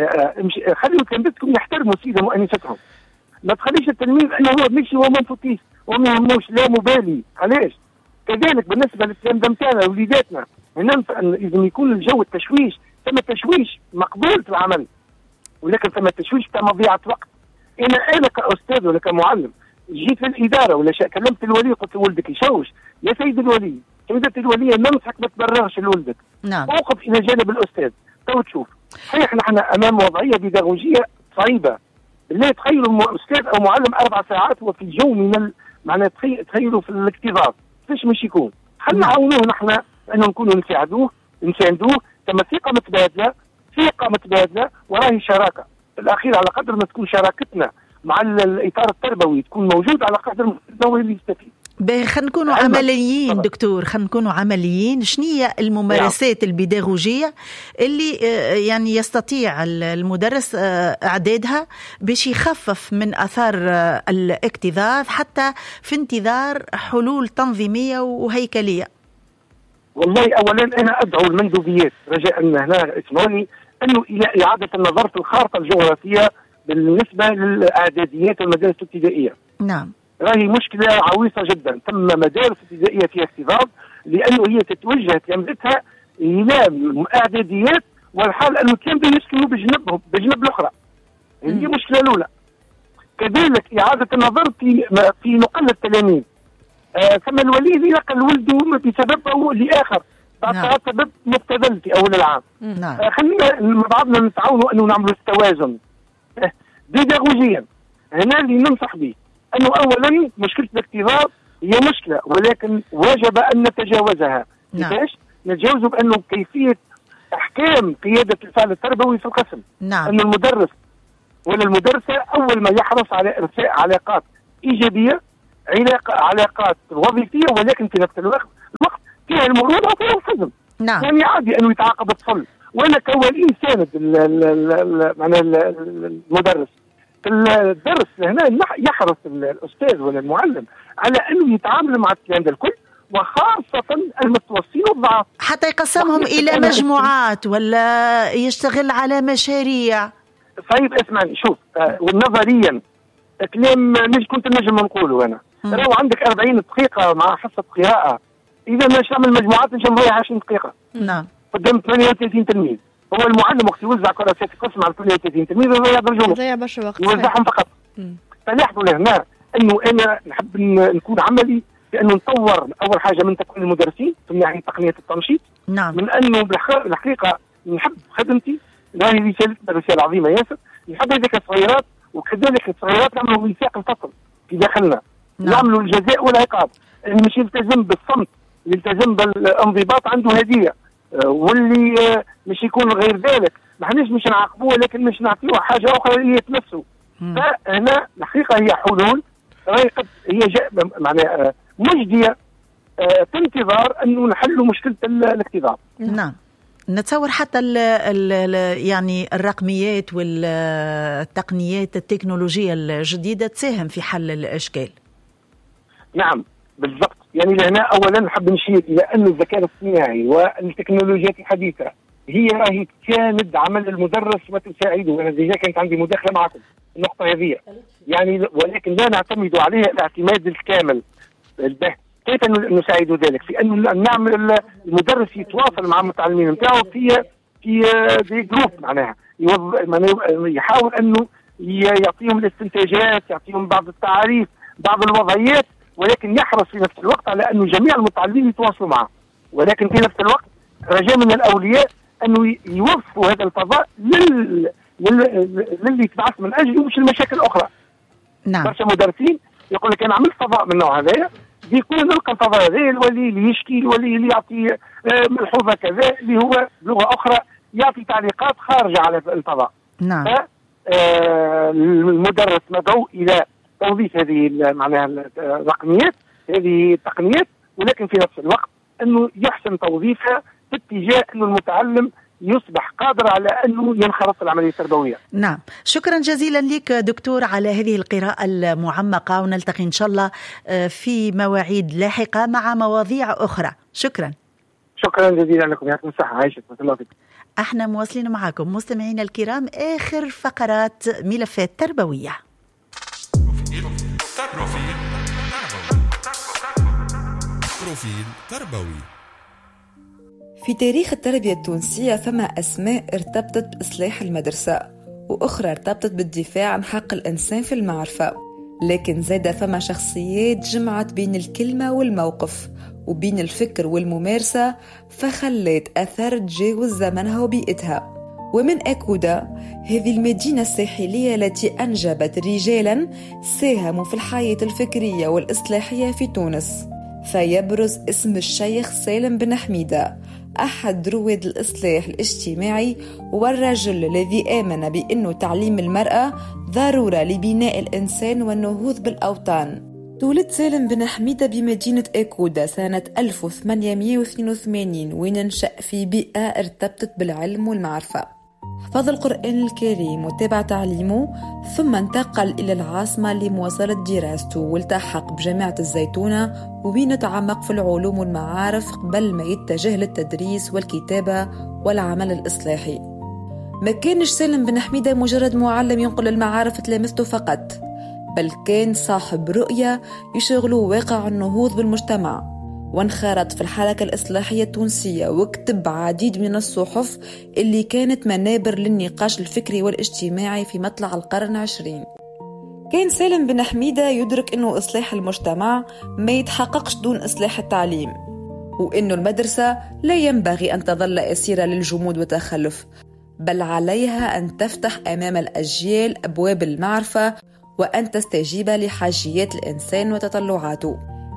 P: خلوا تلامذتكم يحترموا سيدهم وأنستهم. ما تخليش التلميذ أنه هو ماشي وما نفوتيش وما يهموش لا مبالي. علاش؟ كذلك بالنسبة للتلامذة نتاعنا وليداتنا، هنا لازم يكون الجو التشويش، ثم التشويش مقبول في العمل، ولكن ثم التشويش تم مضيعة وقت. أنا أنا كأستاذ ولا كمعلم جيت في الإدارة ولا كلمت الولي قلت ولدك يشوش، يا سيد الولي سيدة الولية ننصحك ما تبررش لولدك.
H: نعم.
P: أوقف إلى جانب الأستاذ تو تشوف. صحيح نحن أمام وضعية بيداغوجية صعيبة. بالله تخيلوا أستاذ أو معلم أربع ساعات وفي الجو من ال... معناه تخيلوا في الاكتظاظ كيفاش مش يكون. خلينا نعاونوه نحن أنه نكونوا نساعدوه نساندوه، ثم ثقة متبادلة، ثقة متبادلة وراهي شراكة. في الأخير على قدر ما تكون شراكتنا مع الإطار التربوي تكون موجود، على قدر ما هو اللي يستفيد.
H: باهي خلينا نكونوا عمليين دكتور، خلينا نكونوا عمليين. شنية الممارسات نعم. البيداغوجية اللي يعني يستطيع المدرس إعدادها باش يخفف من أثار الاكتظاظ حتى في انتظار حلول تنظيمية وهيكلية؟
P: والله أولا أنا أدعو المندوبيات رجاء أن هنا اسمعوني أنه إلى إعادة النظر في الخارطة الجغرافية بالنسبة للإعداديات والمدارس الابتدائية.
H: نعم.
P: راهي مشكلة عويصة جدا. ثم مدارس ابتدائية فيها اكتظاظ لأنه هي تتوجه تلامذتها إلى إعداديات والحال أنه كانوا يسكنوا بجنبهم بجنب الأخرى. هذه مشكلة الأولى. كذلك إعادة النظر في في نقل التلاميذ. آه ثم الولي ينقل ولده بسبب أو لآخر بعد سبب مبتذل في أول العام.
H: نعم.
P: آه خلينا مع بعضنا نتعاونوا أنه نعملوا التوازن آه بيداغوجيا. هنا اللي ننصح به أنه أولا مشكلة الاكتظاظ هي مشكلة، ولكن وجب أن نتجاوزها.
H: نعم.
P: كيفاش؟ نتجاوزه بأنه كيفية احكام قياده الفعل التربوي في القسم.
H: نعم.
P: ان المدرس ولا المدرسه اول ما يحرص على ارساء علاقات ايجابيه، علاقه علاقات وظيفيه، ولكن في نفس الوقت الوقت فيها المرونه وفيها الحزم.
H: نعم.
P: يعني عادي انه يتعاقب الطفل، وانا كولي ساند معناها المدرس في الدرس هنا يحرص الاستاذ ولا المعلم على انه يتعامل مع التلاميذ الكل، وخاصة المتوسطين والضعاف،
H: حتى يقسمهم إلى مجموعات ولا يشتغل على مشاريع.
P: طيب اسمعني، شوف آه ونظريا كلام مش كنت نجم نقوله أنا. لو عندك أربعين دقيقة مع حصة قراءة، إذا مش نعمل مجموعات مش نضيع عشرين دقيقة.
H: نعم.
P: قدام ثمانية وثلاثين تلميذ، هو المعلم وقت يوزع كراسات القسم على ثمانية وثلاثين تلميذ يضيع برجوله.
A: يضيع برشا وقت.
P: يوزعهم فقط. فلاحظوا لهنا إنه أنا نحب نكون عملي بأنه نطور أول حاجة من تكوين المدرسين من ناحية تقنية التنشيط.
H: نعم.
P: من أنه بالحقيقة نحب خدمتي، هذه رسالة رسالة عظيمة ياسر، نحب هذيك الصغيرات وكذلك الصغيرات نعملوا ميثاق الفصل في داخلنا. نعم. نعملوا الجزاء والعقاب، اللي مش يلتزم بالصمت يلتزم بالانضباط عنده هدية، واللي مش يكون غير ذلك ما حناش مش نعاقبوه، لكن مش نعطيه حاجة أخرى اللي يتنفسوا. فهنا الحقيقة هي حلول هي جاء معناها مجدية في انتظار أنه نحل مشكلة الاكتظاظ.
H: نعم. نتصور حتى ال ال يعني الرقميات والتقنيات التكنولوجية الجديدة تساهم في حل الأشكال.
P: نعم بالضبط. يعني لهنا أولا نحب نشير إلى أن الذكاء الاصطناعي والتكنولوجيات الحديثة هي راهي تساند عمل المدرس وتساعده. وأنا ديجا كانت عندي مداخلة معكم النقطة هذه، يعني ولكن لا نعتمد عليها الاعتماد الكامل. البه كيف نساعد ذلك؟ في أن نعمل المدرس يتواصل مع المتعلمين نتاعو في في في جروب، معناها يحاول أنه يعطيهم الاستنتاجات، يعطيهم بعض التعاريف، بعض الوضعيات، ولكن يحرص في نفس الوقت على أنه جميع المتعلمين يتواصلوا معه. ولكن في نفس الوقت رجاء من الأولياء أنه يوفوا هذا الفضاء لل للي يتبعث من أجله مش المشاكل الأخرى.
H: نعم.
P: برشا مدرسين يقول لك أنا عملت فضاء من النوع هذايا، بيكون نلقى الفضاء هذا الولي اللي يشكي، الولي اللي يعطي ملحوظة كذا اللي هو بلغة أخرى يعطي تعليقات خارجة على الفضاء.
H: نعم.
P: المدرس مدعو إلى توظيف هذه معناها الرقميات، هذه التقنيات، ولكن في نفس الوقت أنه يحسن توظيفها في اتجاه أنه المتعلم يصبح قادر على أنه ينخرط العملية التربوية.
H: نعم. شكرا جزيلا لك دكتور على هذه القراءة المعمقة، ونلتقي إن شاء الله في مواعيد لاحقة مع مواضيع أخرى. شكرا.
P: شكرا جزيلا لكم، يعطيكم الصحة. عايشة الله فيك.
H: احنا مواصلين معكم مستمعينا الكرام آخر فقرات ملفات تربوية.
Q: بروفيل تربوي.
R: في تاريخ التربية التونسية فما أسماء ارتبطت بإصلاح المدرسة، وأخرى ارتبطت بالدفاع عن حق الإنسان في المعرفة، لكن زاد فما شخصيات جمعت بين الكلمة والموقف وبين الفكر والممارسة، فخلت أثر تجاوز زمنها وبيئتها. ومن أكودا، هذه المدينة الساحلية التي أنجبت رجالا ساهموا في الحياة الفكرية والإصلاحية في تونس، فيبرز اسم الشيخ سالم بن حميدة، أحد رواد الإصلاح الاجتماعي والرجل الذي آمن بأن تعليم المرأة ضرورة لبناء الإنسان والنهوض بالأوطان. تولد سالم بن حميدة بمدينة أكودا سنة ألف وثمانمائة واثنين وثمانين، وين نشأ في بيئة ارتبطت بالعلم والمعرفة. حفظ القرآن الكريم وتابع تعليمه، ثم انتقل إلى العاصمة لمواصلة دراسته، والتحق بجامعة الزيتونة وين تعمق في العلوم والمعارف قبل ما يتجه للتدريس والكتابة والعمل الإصلاحي. ما كانش سالم بن حميدة مجرد معلم ينقل المعارف تلامذته فقط، بل كان صاحب رؤية يشغله واقع النهوض بالمجتمع، وانخرط في الحركة الإصلاحية التونسية، وكتب عديد من الصحف اللي كانت منابر للنقاش الفكري والاجتماعي في مطلع القرن العشرين. كان سالم بن حميدة يدرك أنه إصلاح المجتمع ما يتحققش دون إصلاح التعليم، وأنه المدرسة لا ينبغي أن تظل أسيرة للجمود والتخلف، بل عليها أن تفتح أمام الأجيال أبواب المعرفة وأن تستجيب لحاجيات الإنسان وتطلعاته.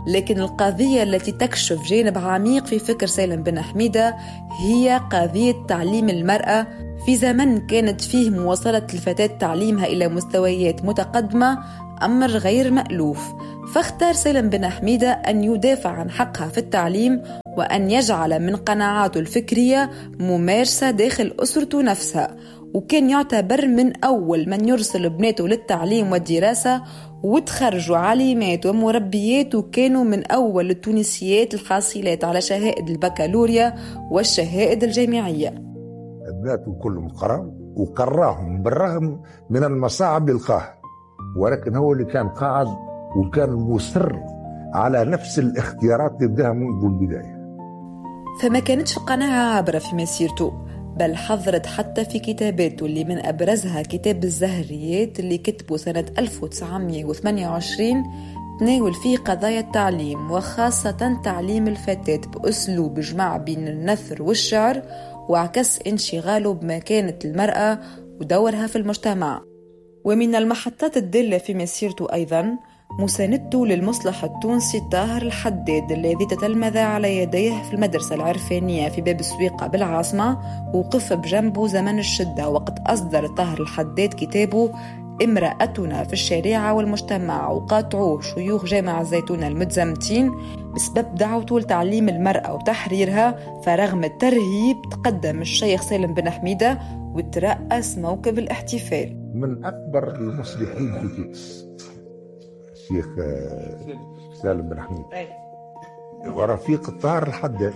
R: لكن القضية التي تكشف جانب عميق في فكر سالم بن حميدة هي قضية تعليم المرأة في زمن كانت فيه مواصلة الفتاة تعليمها إلى مستويات متقدمة أمر غير مألوف. فاختار سالم بن حميدة أن يدافع عن حقها في التعليم وأن يجعل من قناعاته الفكرية ممارسة داخل أسرته نفسها، وكان يعتبر من أول من يرسل بناته للتعليم والدراسة، وتخرجوا عالمات ومربيات وكانوا من أول التونسيات الحاصلات على شهائد البكالوريا والشهائد الجامعية.
S: بناته كلهم قرأوا وقراهم بالرغم من المصاعب القاه، ولكن هو اللي كان قاعد وكان مصر على نفس الاختيارات اللي بداها منذ البداية.
R: فما كانتش قناعة عابرة في مسيرته، بل حضرت حتى في كتاباته اللي من أبرزها كتاب الزهريات اللي كتبه سنة ألف وتسعمائة وثمانية وعشرين، تناول فيه قضايا التعليم وخاصة تعليم الفتاة بأسلوب جمع بين النثر والشعر، وعكس انشغاله بمكانة المرأة ودورها في المجتمع. ومن المحطات الدالة في مسيرته أيضاً مساندته للمصلح التونسي طاهر الحداد الذي تتلمذ على يديه في المدرسة العرفانية في باب السويقة بالعاصمة، وقف بجنبه زمن الشدة وقد أصدر طاهر الحداد كتابه امرأتنا في الشريعة والمجتمع، وقاطعوه شيوخ جامع الزيتونة المتزمتين بسبب دعوته لتعليم المرأة وتحريرها. فرغم الترهيب تقدم الشيخ سالم بن حميدة وترأس موكب الاحتفال.
S: من أكبر المصلحين في تونس الشيخ سالم بن حميدة ورفيق طاهر الحداد،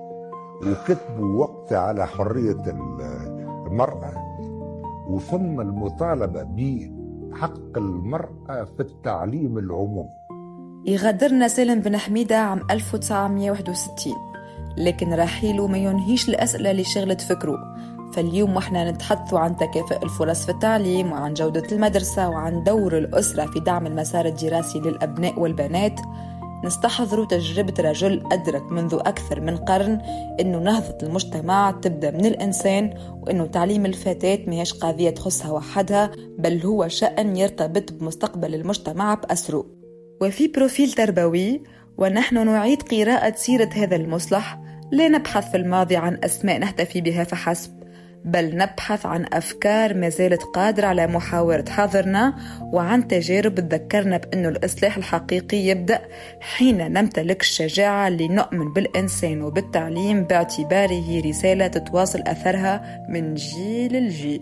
S: وكتبوا وقت على حرية المرأة وثم المطالبة بحق المرأة في التعليم العمومي.
R: يغادرنا سالم بن حميدة عام ألف وتسعمائة وواحد وستين، لكن رحيله ما ينهيش الأسئلة اللي شغلت فكره. فاليوم وإحنا نتحدث عن تكافؤ الفرص في التعليم وعن جودة المدرسة وعن دور الأسرة في دعم المسار الدراسي للأبناء والبنات، نستحضر تجربة رجل أدرك منذ أكثر من قرن إنه نهضة المجتمع تبدأ من الإنسان، وإنه تعليم الفتاة ماهيش قضية تخصها وحدها، بل هو شأن يرتبط بمستقبل المجتمع بأسره. وفي بروفيل تربوي ونحن نعيد قراءة سيرة هذا المصلح، لا نبحث في الماضي عن أسماء نحتفي بها فحسب، بل نبحث عن أفكار ما زالت قادرة على محاورة حاضرنا، وعن تجارب تذكرنا بأنه الإصلاح الحقيقي يبدأ حين نمتلك الشجاعة لنؤمن بالإنسان وبالتعليم باعتباره رسالة تتواصل أثرها من جيل لجيل.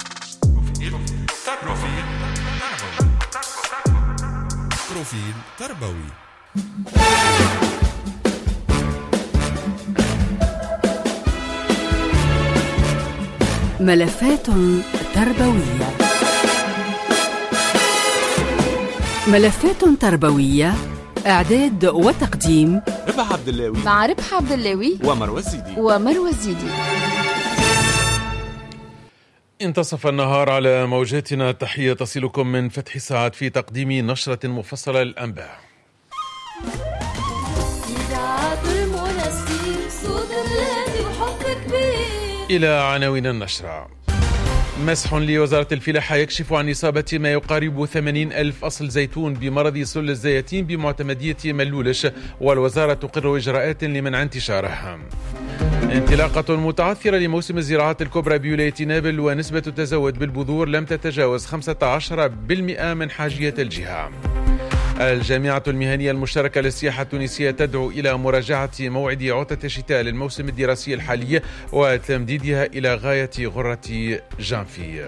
Q: بروفيل تربوي.
B: ملفات تربوية. ملفات تربوية، إعداد وتقديم
G: ربح عبد اللاوي
B: مع ربح عبد اللاوي
G: ومروى الزيدي
B: ومروى الزيدي.
T: انتصف النهار على موجاتنا. تحية تصلكم من فتح سعد في تقديم نشرة مفصلة للأنباء. إلى عناوين النشرة. مسح لوزارة الفلاحة يكشف عن إصابة ما يقارب ثمانين ألف أصل زيتون بمرض سل الزيتين بمعتمدية ملولش، والوزارة تقر إجراءات لمنع انتشاره. انطلاقة متعثرة لموسم الزراعات الكبرى بولاية نابل، ونسبة التزود بالبذور لم تتجاوز خمسة عشر بالمئة من حاجية الجهة. الجامعة المهنية المشتركة للسياحة التونسية تدعو إلى مراجعة موعد عطلة الشتاء للموسم الدراسي الحالي وتمديدها إلى غاية غرة جانفي.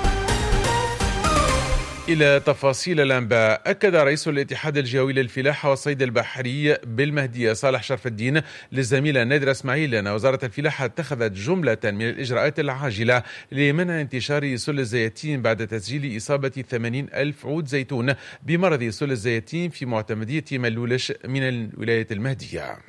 T: إلى تفاصيل الأنباء. أكد رئيس الاتحاد الجوي للفلاحة والصيد البحري بالمهدية صالح شرف الدين للزميلة نادرة اسماعيل أن وزارة الفلاحة اتخذت جملة من الإجراءات العاجلة لمنع انتشار سل الزيتين بعد تسجيل إصابة ثمانين ألف عود زيتون بمرض سل الزيتين في معتمدية ملولش من الولاية المهدية.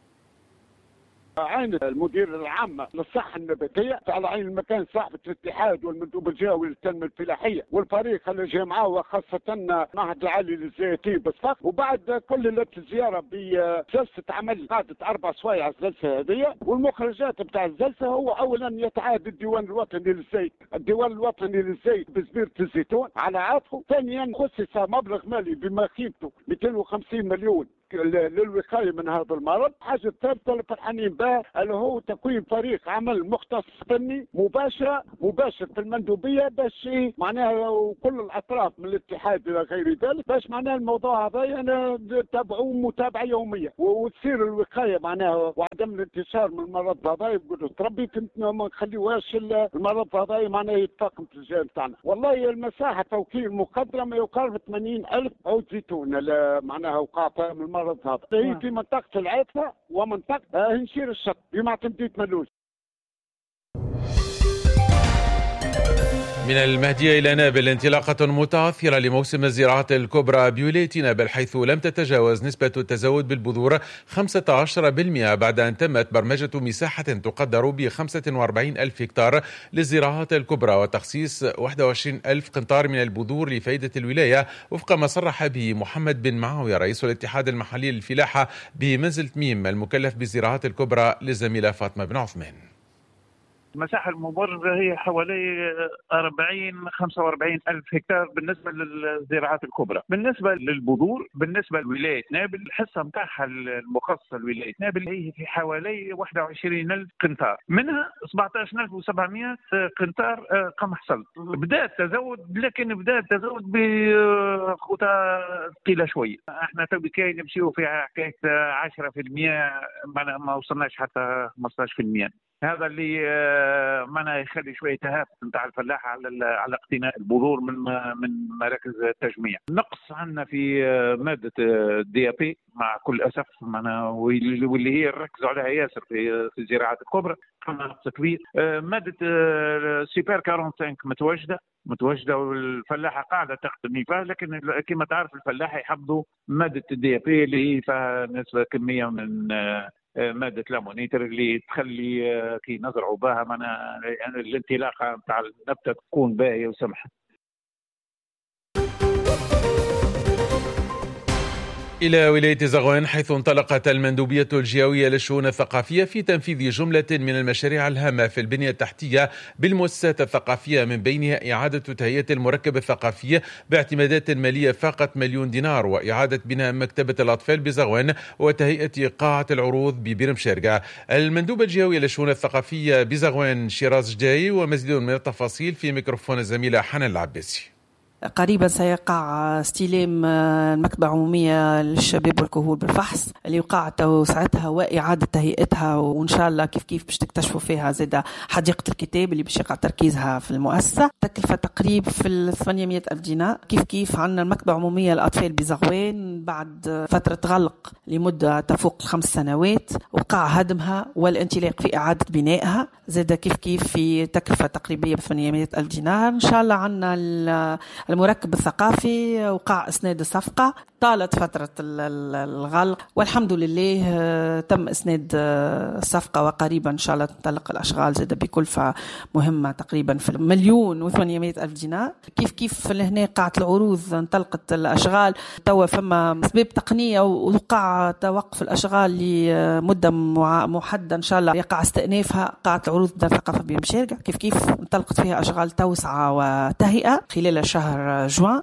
U: عين المدير العام للصحة النباتية على عين المكان صاحبة الاتحاد والمندوب الجوي للتنمية الفلاحية والفريق اللي جاء معاه وخاصة معهد العالي للزيتين بصفاق. وبعد كل الزيارة بجلسة عمل قعدت أربع سوايع الجلسة هذه، والمخرجات بتاع الجلسة هو أولا يتعاد الديوان الوطني للزيت الديوان الوطني للزيت بزبيرة الزيتون على عاتقه. ثانيا خصص مبلغ مالي بما قيمته مئتين وخمسين مليون للوقايه من هذا المرض. الحاجه الثالثه اللي فرحانين بها اللي هو تكوين فريق عمل مختص فني مباشر مباشر في المندوبيه باش معناها وكل الاطراف من الاتحاد الى غير ذلك باش معناها الموضوع هذا يعني نتابعوه متابعه يوميه وتصير الوقايه معناها وعدم الانتشار من المرض هذا. يقولوا تربي ما نخليوهاش المرض هذا معناها يتفاقم في الجانب تاعنا. والله المساحه توكيل مقدره ما يقارب ثمانين ألف عود زيتون معناها وقع من المرض هذا. هي في منطقه العيفه ومنطقه هنشير الشط بمعتمديه ملوج.
T: من المهدية إلى نابل انطلاقة متعثرة لموسم الزراعة الكبرى بولاية نابل، حيث لم تتجاوز نسبة التزود بالبذور خمسة عشر بالمئة بعد أن تمت برمجة مساحة تقدر ب خمسة وأربعين ألف هكتار للزراعات الكبرى وتخصيص واحد وعشرين ألف قنطار من البذور لفائدة الولاية، وفق ما صرح به محمد بن معاوية رئيس الاتحاد المحلي للفلاحة بمنزل تميم المكلف بالزراعات الكبرى للزميلة فاطمة بن عثمان.
C: المساحة المبرزة هي حوالي أربعين خمسة وأربعين ألف هكتار بالنسبة للزراعات الكبرى. بالنسبة للبذور بالنسبة لولاية نابل الحصة متاعها المخصصة لولاية نابل هي في حوالي واحد وعشرين ألف قنطار، منها سبعة عشر ألف وسبعمئة قنطار قمح صلب. بدأ التزود لكن بدأ التزود بخطى ثقيلة شوية. احنا توي كاي نمشيو في حكاية عشرة بالمئة ما وصلناش حتى خمسة عشر بالمئة. هذا اللي معناه يخلي شويه تهافت نتاع الفلاحه على على اقتناء البذور من من مراكز التجميع. نقص عندنا في ماده الدي ا بي مع كل اسف معناها واللي هي ركزوا عليها ياسر في في الزراعات الكبرى، عندنا نقص كبير. ماده سوبر خمسة وأربعين متواجده متواجده والفلاحه قاعده تخدم فيها، لكن كما تعرف الفلاحه يحفظوا ماده الدي ا بي اللي هي فيها نسبه كميه من مادة لامونيتر اللي تخلي كي نزرعوا بها معنا يعني الانطلاقة نتاع النبتة تكون باهية وسمحة.
T: إلى ولاية زغوان، حيث انطلقت المندوبية الجهوية للشؤون الثقافية في تنفيذ جملة من المشاريع الهامة في البنية التحتية بالمؤسسات الثقافية، من بينها إعادة تهيئة المركب الثقافي باعتمادات مالية فاقت مليون دينار، وإعادة بناء مكتبة الأطفال بزغوان، وتهيئة قاعة العروض ببرمشيركا. المندوبة الجهوية للشؤون الثقافية بزغوان شيراز جاي، ومزيد من التفاصيل في ميكروفون الزميلة حنان العباسي.
V: قريبا سيقع استلام المكتبة العمومية للشباب والكهول بالفحص اللي وقع توسعتها وإعادة تهيئتها، وإن شاء الله كيف كيف باش تكتشفوا فيها زادة حديقة الكتاب اللي باش يقع تركيزها في المؤسسة. تكلفة تقريب في ثمانمئة ألف دينار. كيف كيف عندنا المكتبة العمومية للأطفال بزغوان بعد فترة غلق لمدة تفوق الخمس سنوات وقع هدمها والانطلاق في إعادة بنائها، زادة كيف كيف في تكلفة تقريبية ثمانمئة ألف دينار. إن شاء الله عندنا المركب الثقافي وقع إسناد الصفقة، طالت فترة الغلق والحمد لله تم إسناد الصفقة، وقريبا إن شاء الله تنطلق الأشغال زادة بكلفة مهمة تقريبا في مليون وثمانمئة ألف دينار. كيف كيف لهنا قاعة العروض انطلقت الأشغال، توا فما أسباب تقنية ووقع توقف الأشغال لمدة محددة، إن شاء الله يقع استئنافها. قاعة العروض الثقافة بمشاركة كيف كيف انطلقت فيها أشغال توسعة وتهيئة خلال شهر جوان.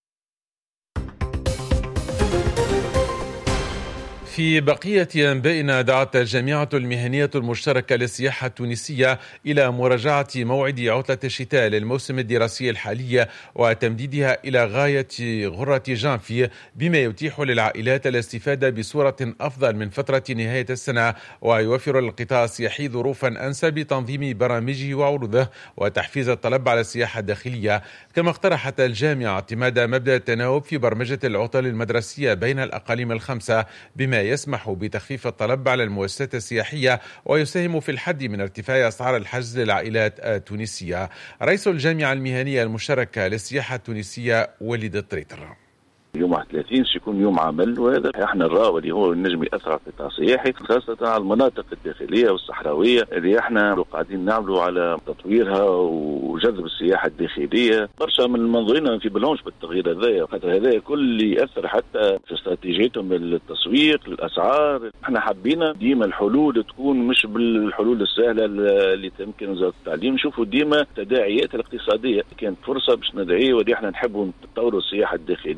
T: في بقية أنبائنا، دعت الجامعة المهنية المشتركة للسياحة التونسية إلى مراجعة موعد عطلة الشتاء للموسم الدراسي الحالي وتمديدها إلى غاية غرة جانفي، بما يتيح للعائلات الاستفادة بصورة أفضل من فترة نهاية السنة، ويوفر القطاع السياحي ظروفا أنسب لتنظيم برامجه وعروضه وتحفيز الطلب على السياحة الداخلية. كما اقترحت الجامعة اعتماد مبدأ التناوب في برمجة العطل المدرسية بين الأقاليم الخمسة، بما يسمح بتخفيف الطلب على المؤسسات السياحية ويساهم في الحد من ارتفاع أسعار الحجز للعائلات التونسية. رئيس الجامعة المهنية المشتركة للسياحة التونسية وليد الطريطر:
W: يوم واحد وثلاثين سيكون يوم عمل، وهذا احنا نراو اللي هو النجم ياثر على القطاع السياحي، خاصه على المناطق الداخليه والصحراويه اللي احنا قاعدين نعملوا على تطويرها وجذب السياحه الداخليه. برشا من المنظورين في بالهمش بالتغيير هذايا، خاطر هذا كل ياثر حتى في استراتيجيتهم للتسويق للاسعار. احنا حبينا ديما الحلول تكون مش بالحلول السهله اللي تمكن وزاره التعليم، نشوفوا ديما التداعيات الاقتصاديه. كانت فرصه باش ندعي ودي احنا نحبوا نطوروا السياحه الداخليه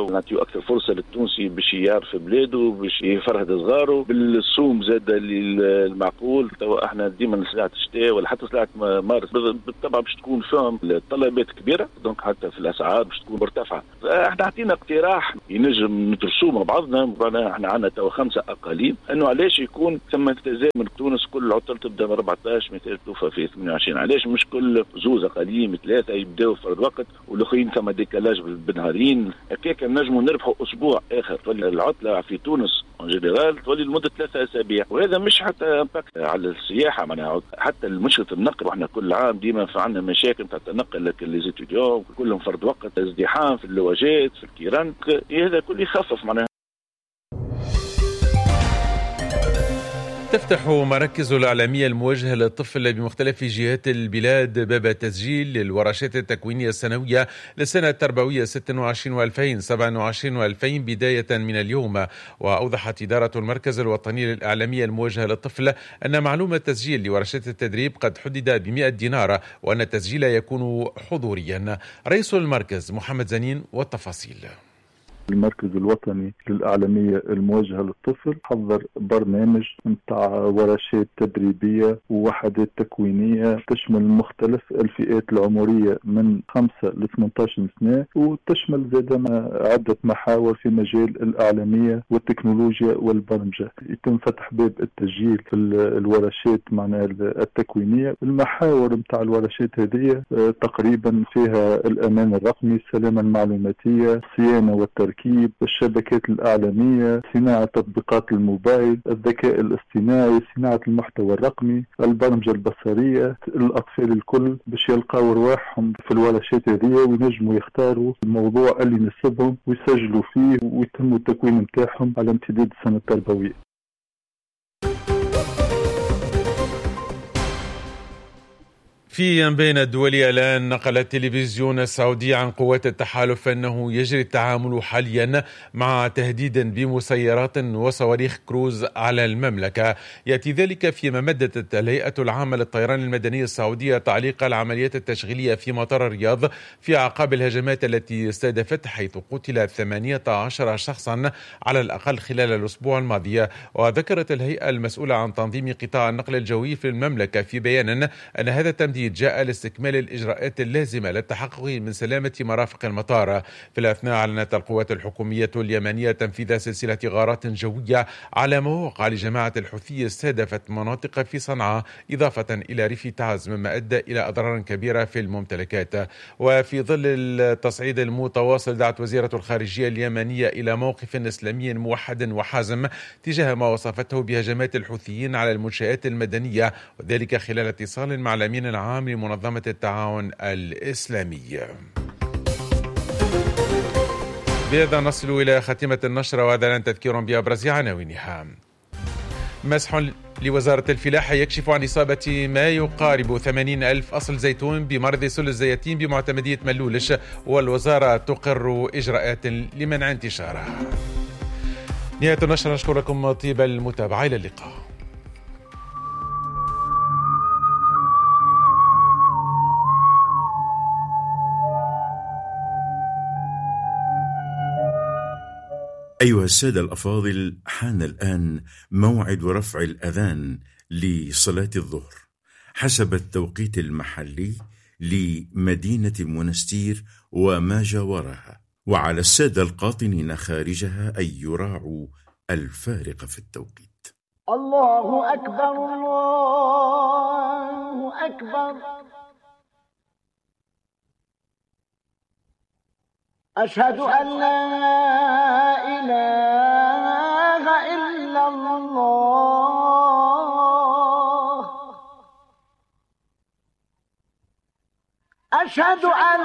W: ونعطيو اكثر فرصه للتونسي باش يعرف بلاده باش يفرهد صغاره بالسوم زاد المعقول. توا احنا ديما سلعه الشتاء ولا حتى سلعه مارس بالطبع باش تكون فيهم الطلبات كبيره، دونك حتى في الاسعار باش تكون مرتفعه. احنا عطينا اقتراح ينجم ندرسوه مع بعضنا. احنا عندنا توا خمسه اقاليم، انه علاش يكون ثم تزامن تونس كل عطل تبدا من أربعطاش مثال توفى في ثمانية وعشرين، علاش مش كل زوز اقاليم ثلاثه يبداو في فرد وقت والاخرين ثم ديكالاج بنهارين هكاك نجموا نربحوا اسبوع اخر. تولي العطله في تونس ان جنرال تولي لمده ثلاثه اسابيع، وهذا مش حتى امباكت على السياحه معناها حتى المشكله النقل. واحنا كل عام ديما في عندنا مشاكل تاع التنقل لكن لي ستوديون كلهم فرد وقت، ازدحام في اللواجات في الكيران، هذا كله يخفف معناها.
T: تفتح مراكز الإعلامية الموجهة للطفل بمختلف جهات البلاد باب التسجيل للورشات التكوينية السنوية للسنة التربوية ستة وعشرين وألفين سبعة وعشرين وألفين بداية من اليوم. وأوضحت إدارة المركز الوطني للإعلامية الموجهة للطفل أن معلوم التسجيل لورشات التدريب قد حدد بمئة دينار وأن التسجيل يكون حضوريا. رئيس المركز محمد زنين والتفاصيل.
D: المركز الوطني للإعلامية الموجهة للطفل حضر برنامج متاع ورشات تدريبية ووحدات تكوينية تشمل مختلف الفئات العمرية من خمسة ل ثمانية عشر سنة، وتشمل زادة عدة محاور في مجال الإعلامية والتكنولوجيا والبرمجة. يتم فتح باب التسجيل في الورشات معنا التكوينية. المحاور متاع الورشات هذه تقريبا فيها الأمان الرقمي، السلامة المعلوماتية، الصيانة والتركيب، الشبكات الإعلامية، صناعة تطبيقات الموبايل، الذكاء الاصطناعي، صناعة المحتوى الرقمي، البرمجة البصرية. الأطفال الكل باش يلقاو رواحهم في الورشات هذه وينجموا يختاروا الموضوع اللي يناسبهم ويسجلوا فيه ويتم التكوين متاعهم على امتداد السنة التربوية.
T: في بين الدولي الآن نقل التلفزيون السعودي عن قوات التحالف أنه يجري التعامل حاليا مع تهديد بمسيرات وصواريخ كروز على المملكة. يأتي ذلك فيما مدت الهيئة العامة للطيران المدني السعودية تعليق العمليات التشغيلية في مطار الرياض في أعقاب الهجمات التي استهدفت، حيث قتل ثمانية عشر شخصا على الأقل خلال الأسبوع الماضي. وذكرت الهيئة المسؤولة عن تنظيم قطاع النقل الجوي في المملكة في بيان أن هذا التمديد جاء لاستكمال الإجراءات اللازمة للتحقق من سلامة مرافق المطار. في الأثناء أعلنت القوات الحكومية اليمنية تنفيذ سلسلة غارات جوية على مواقع لجماعة الحوثي استهدفت مناطق في صنعاء إضافة إلى ريف تعز، مما أدى إلى أضرار كبيرة في الممتلكات. وفي ظل التصعيد المتواصل دعت وزيرة الخارجية اليمنية إلى موقف إسلامي موحد وحازم تجاه ما وصفته بهجمات الحوثيين على المنشآت المدنية، وذلك خلال اتصال مع الأمين العام لمنظمة التعاون الإسلامي. بهذا نصل إلى خاتمة النشرة، وهذا الآن تذكير بأبرز عناوينها. مسح لوزارة الفلاحة يكشف عن إصابة ما يقارب ثمانين ألف أصل زيتون بمرض سل الزيتين بمعتمدية ملولش، والوزارة تقر إجراءات لمنع انتشاره. نهاية النشرة، نشكركم طيب المتابعة، إلى اللقاء.
E: أيها السادة الأفاضل، حان الآن موعد رفع الأذان لصلاة الظهر حسب التوقيت المحلي لمدينة منستير وما جاورها، وعلى السادة القاطنين خارجها أن يراعوا الفارق في التوقيت.
F: الله أكبر، الله أكبر، أشهد أن لا إله إلا الله، أشهد أن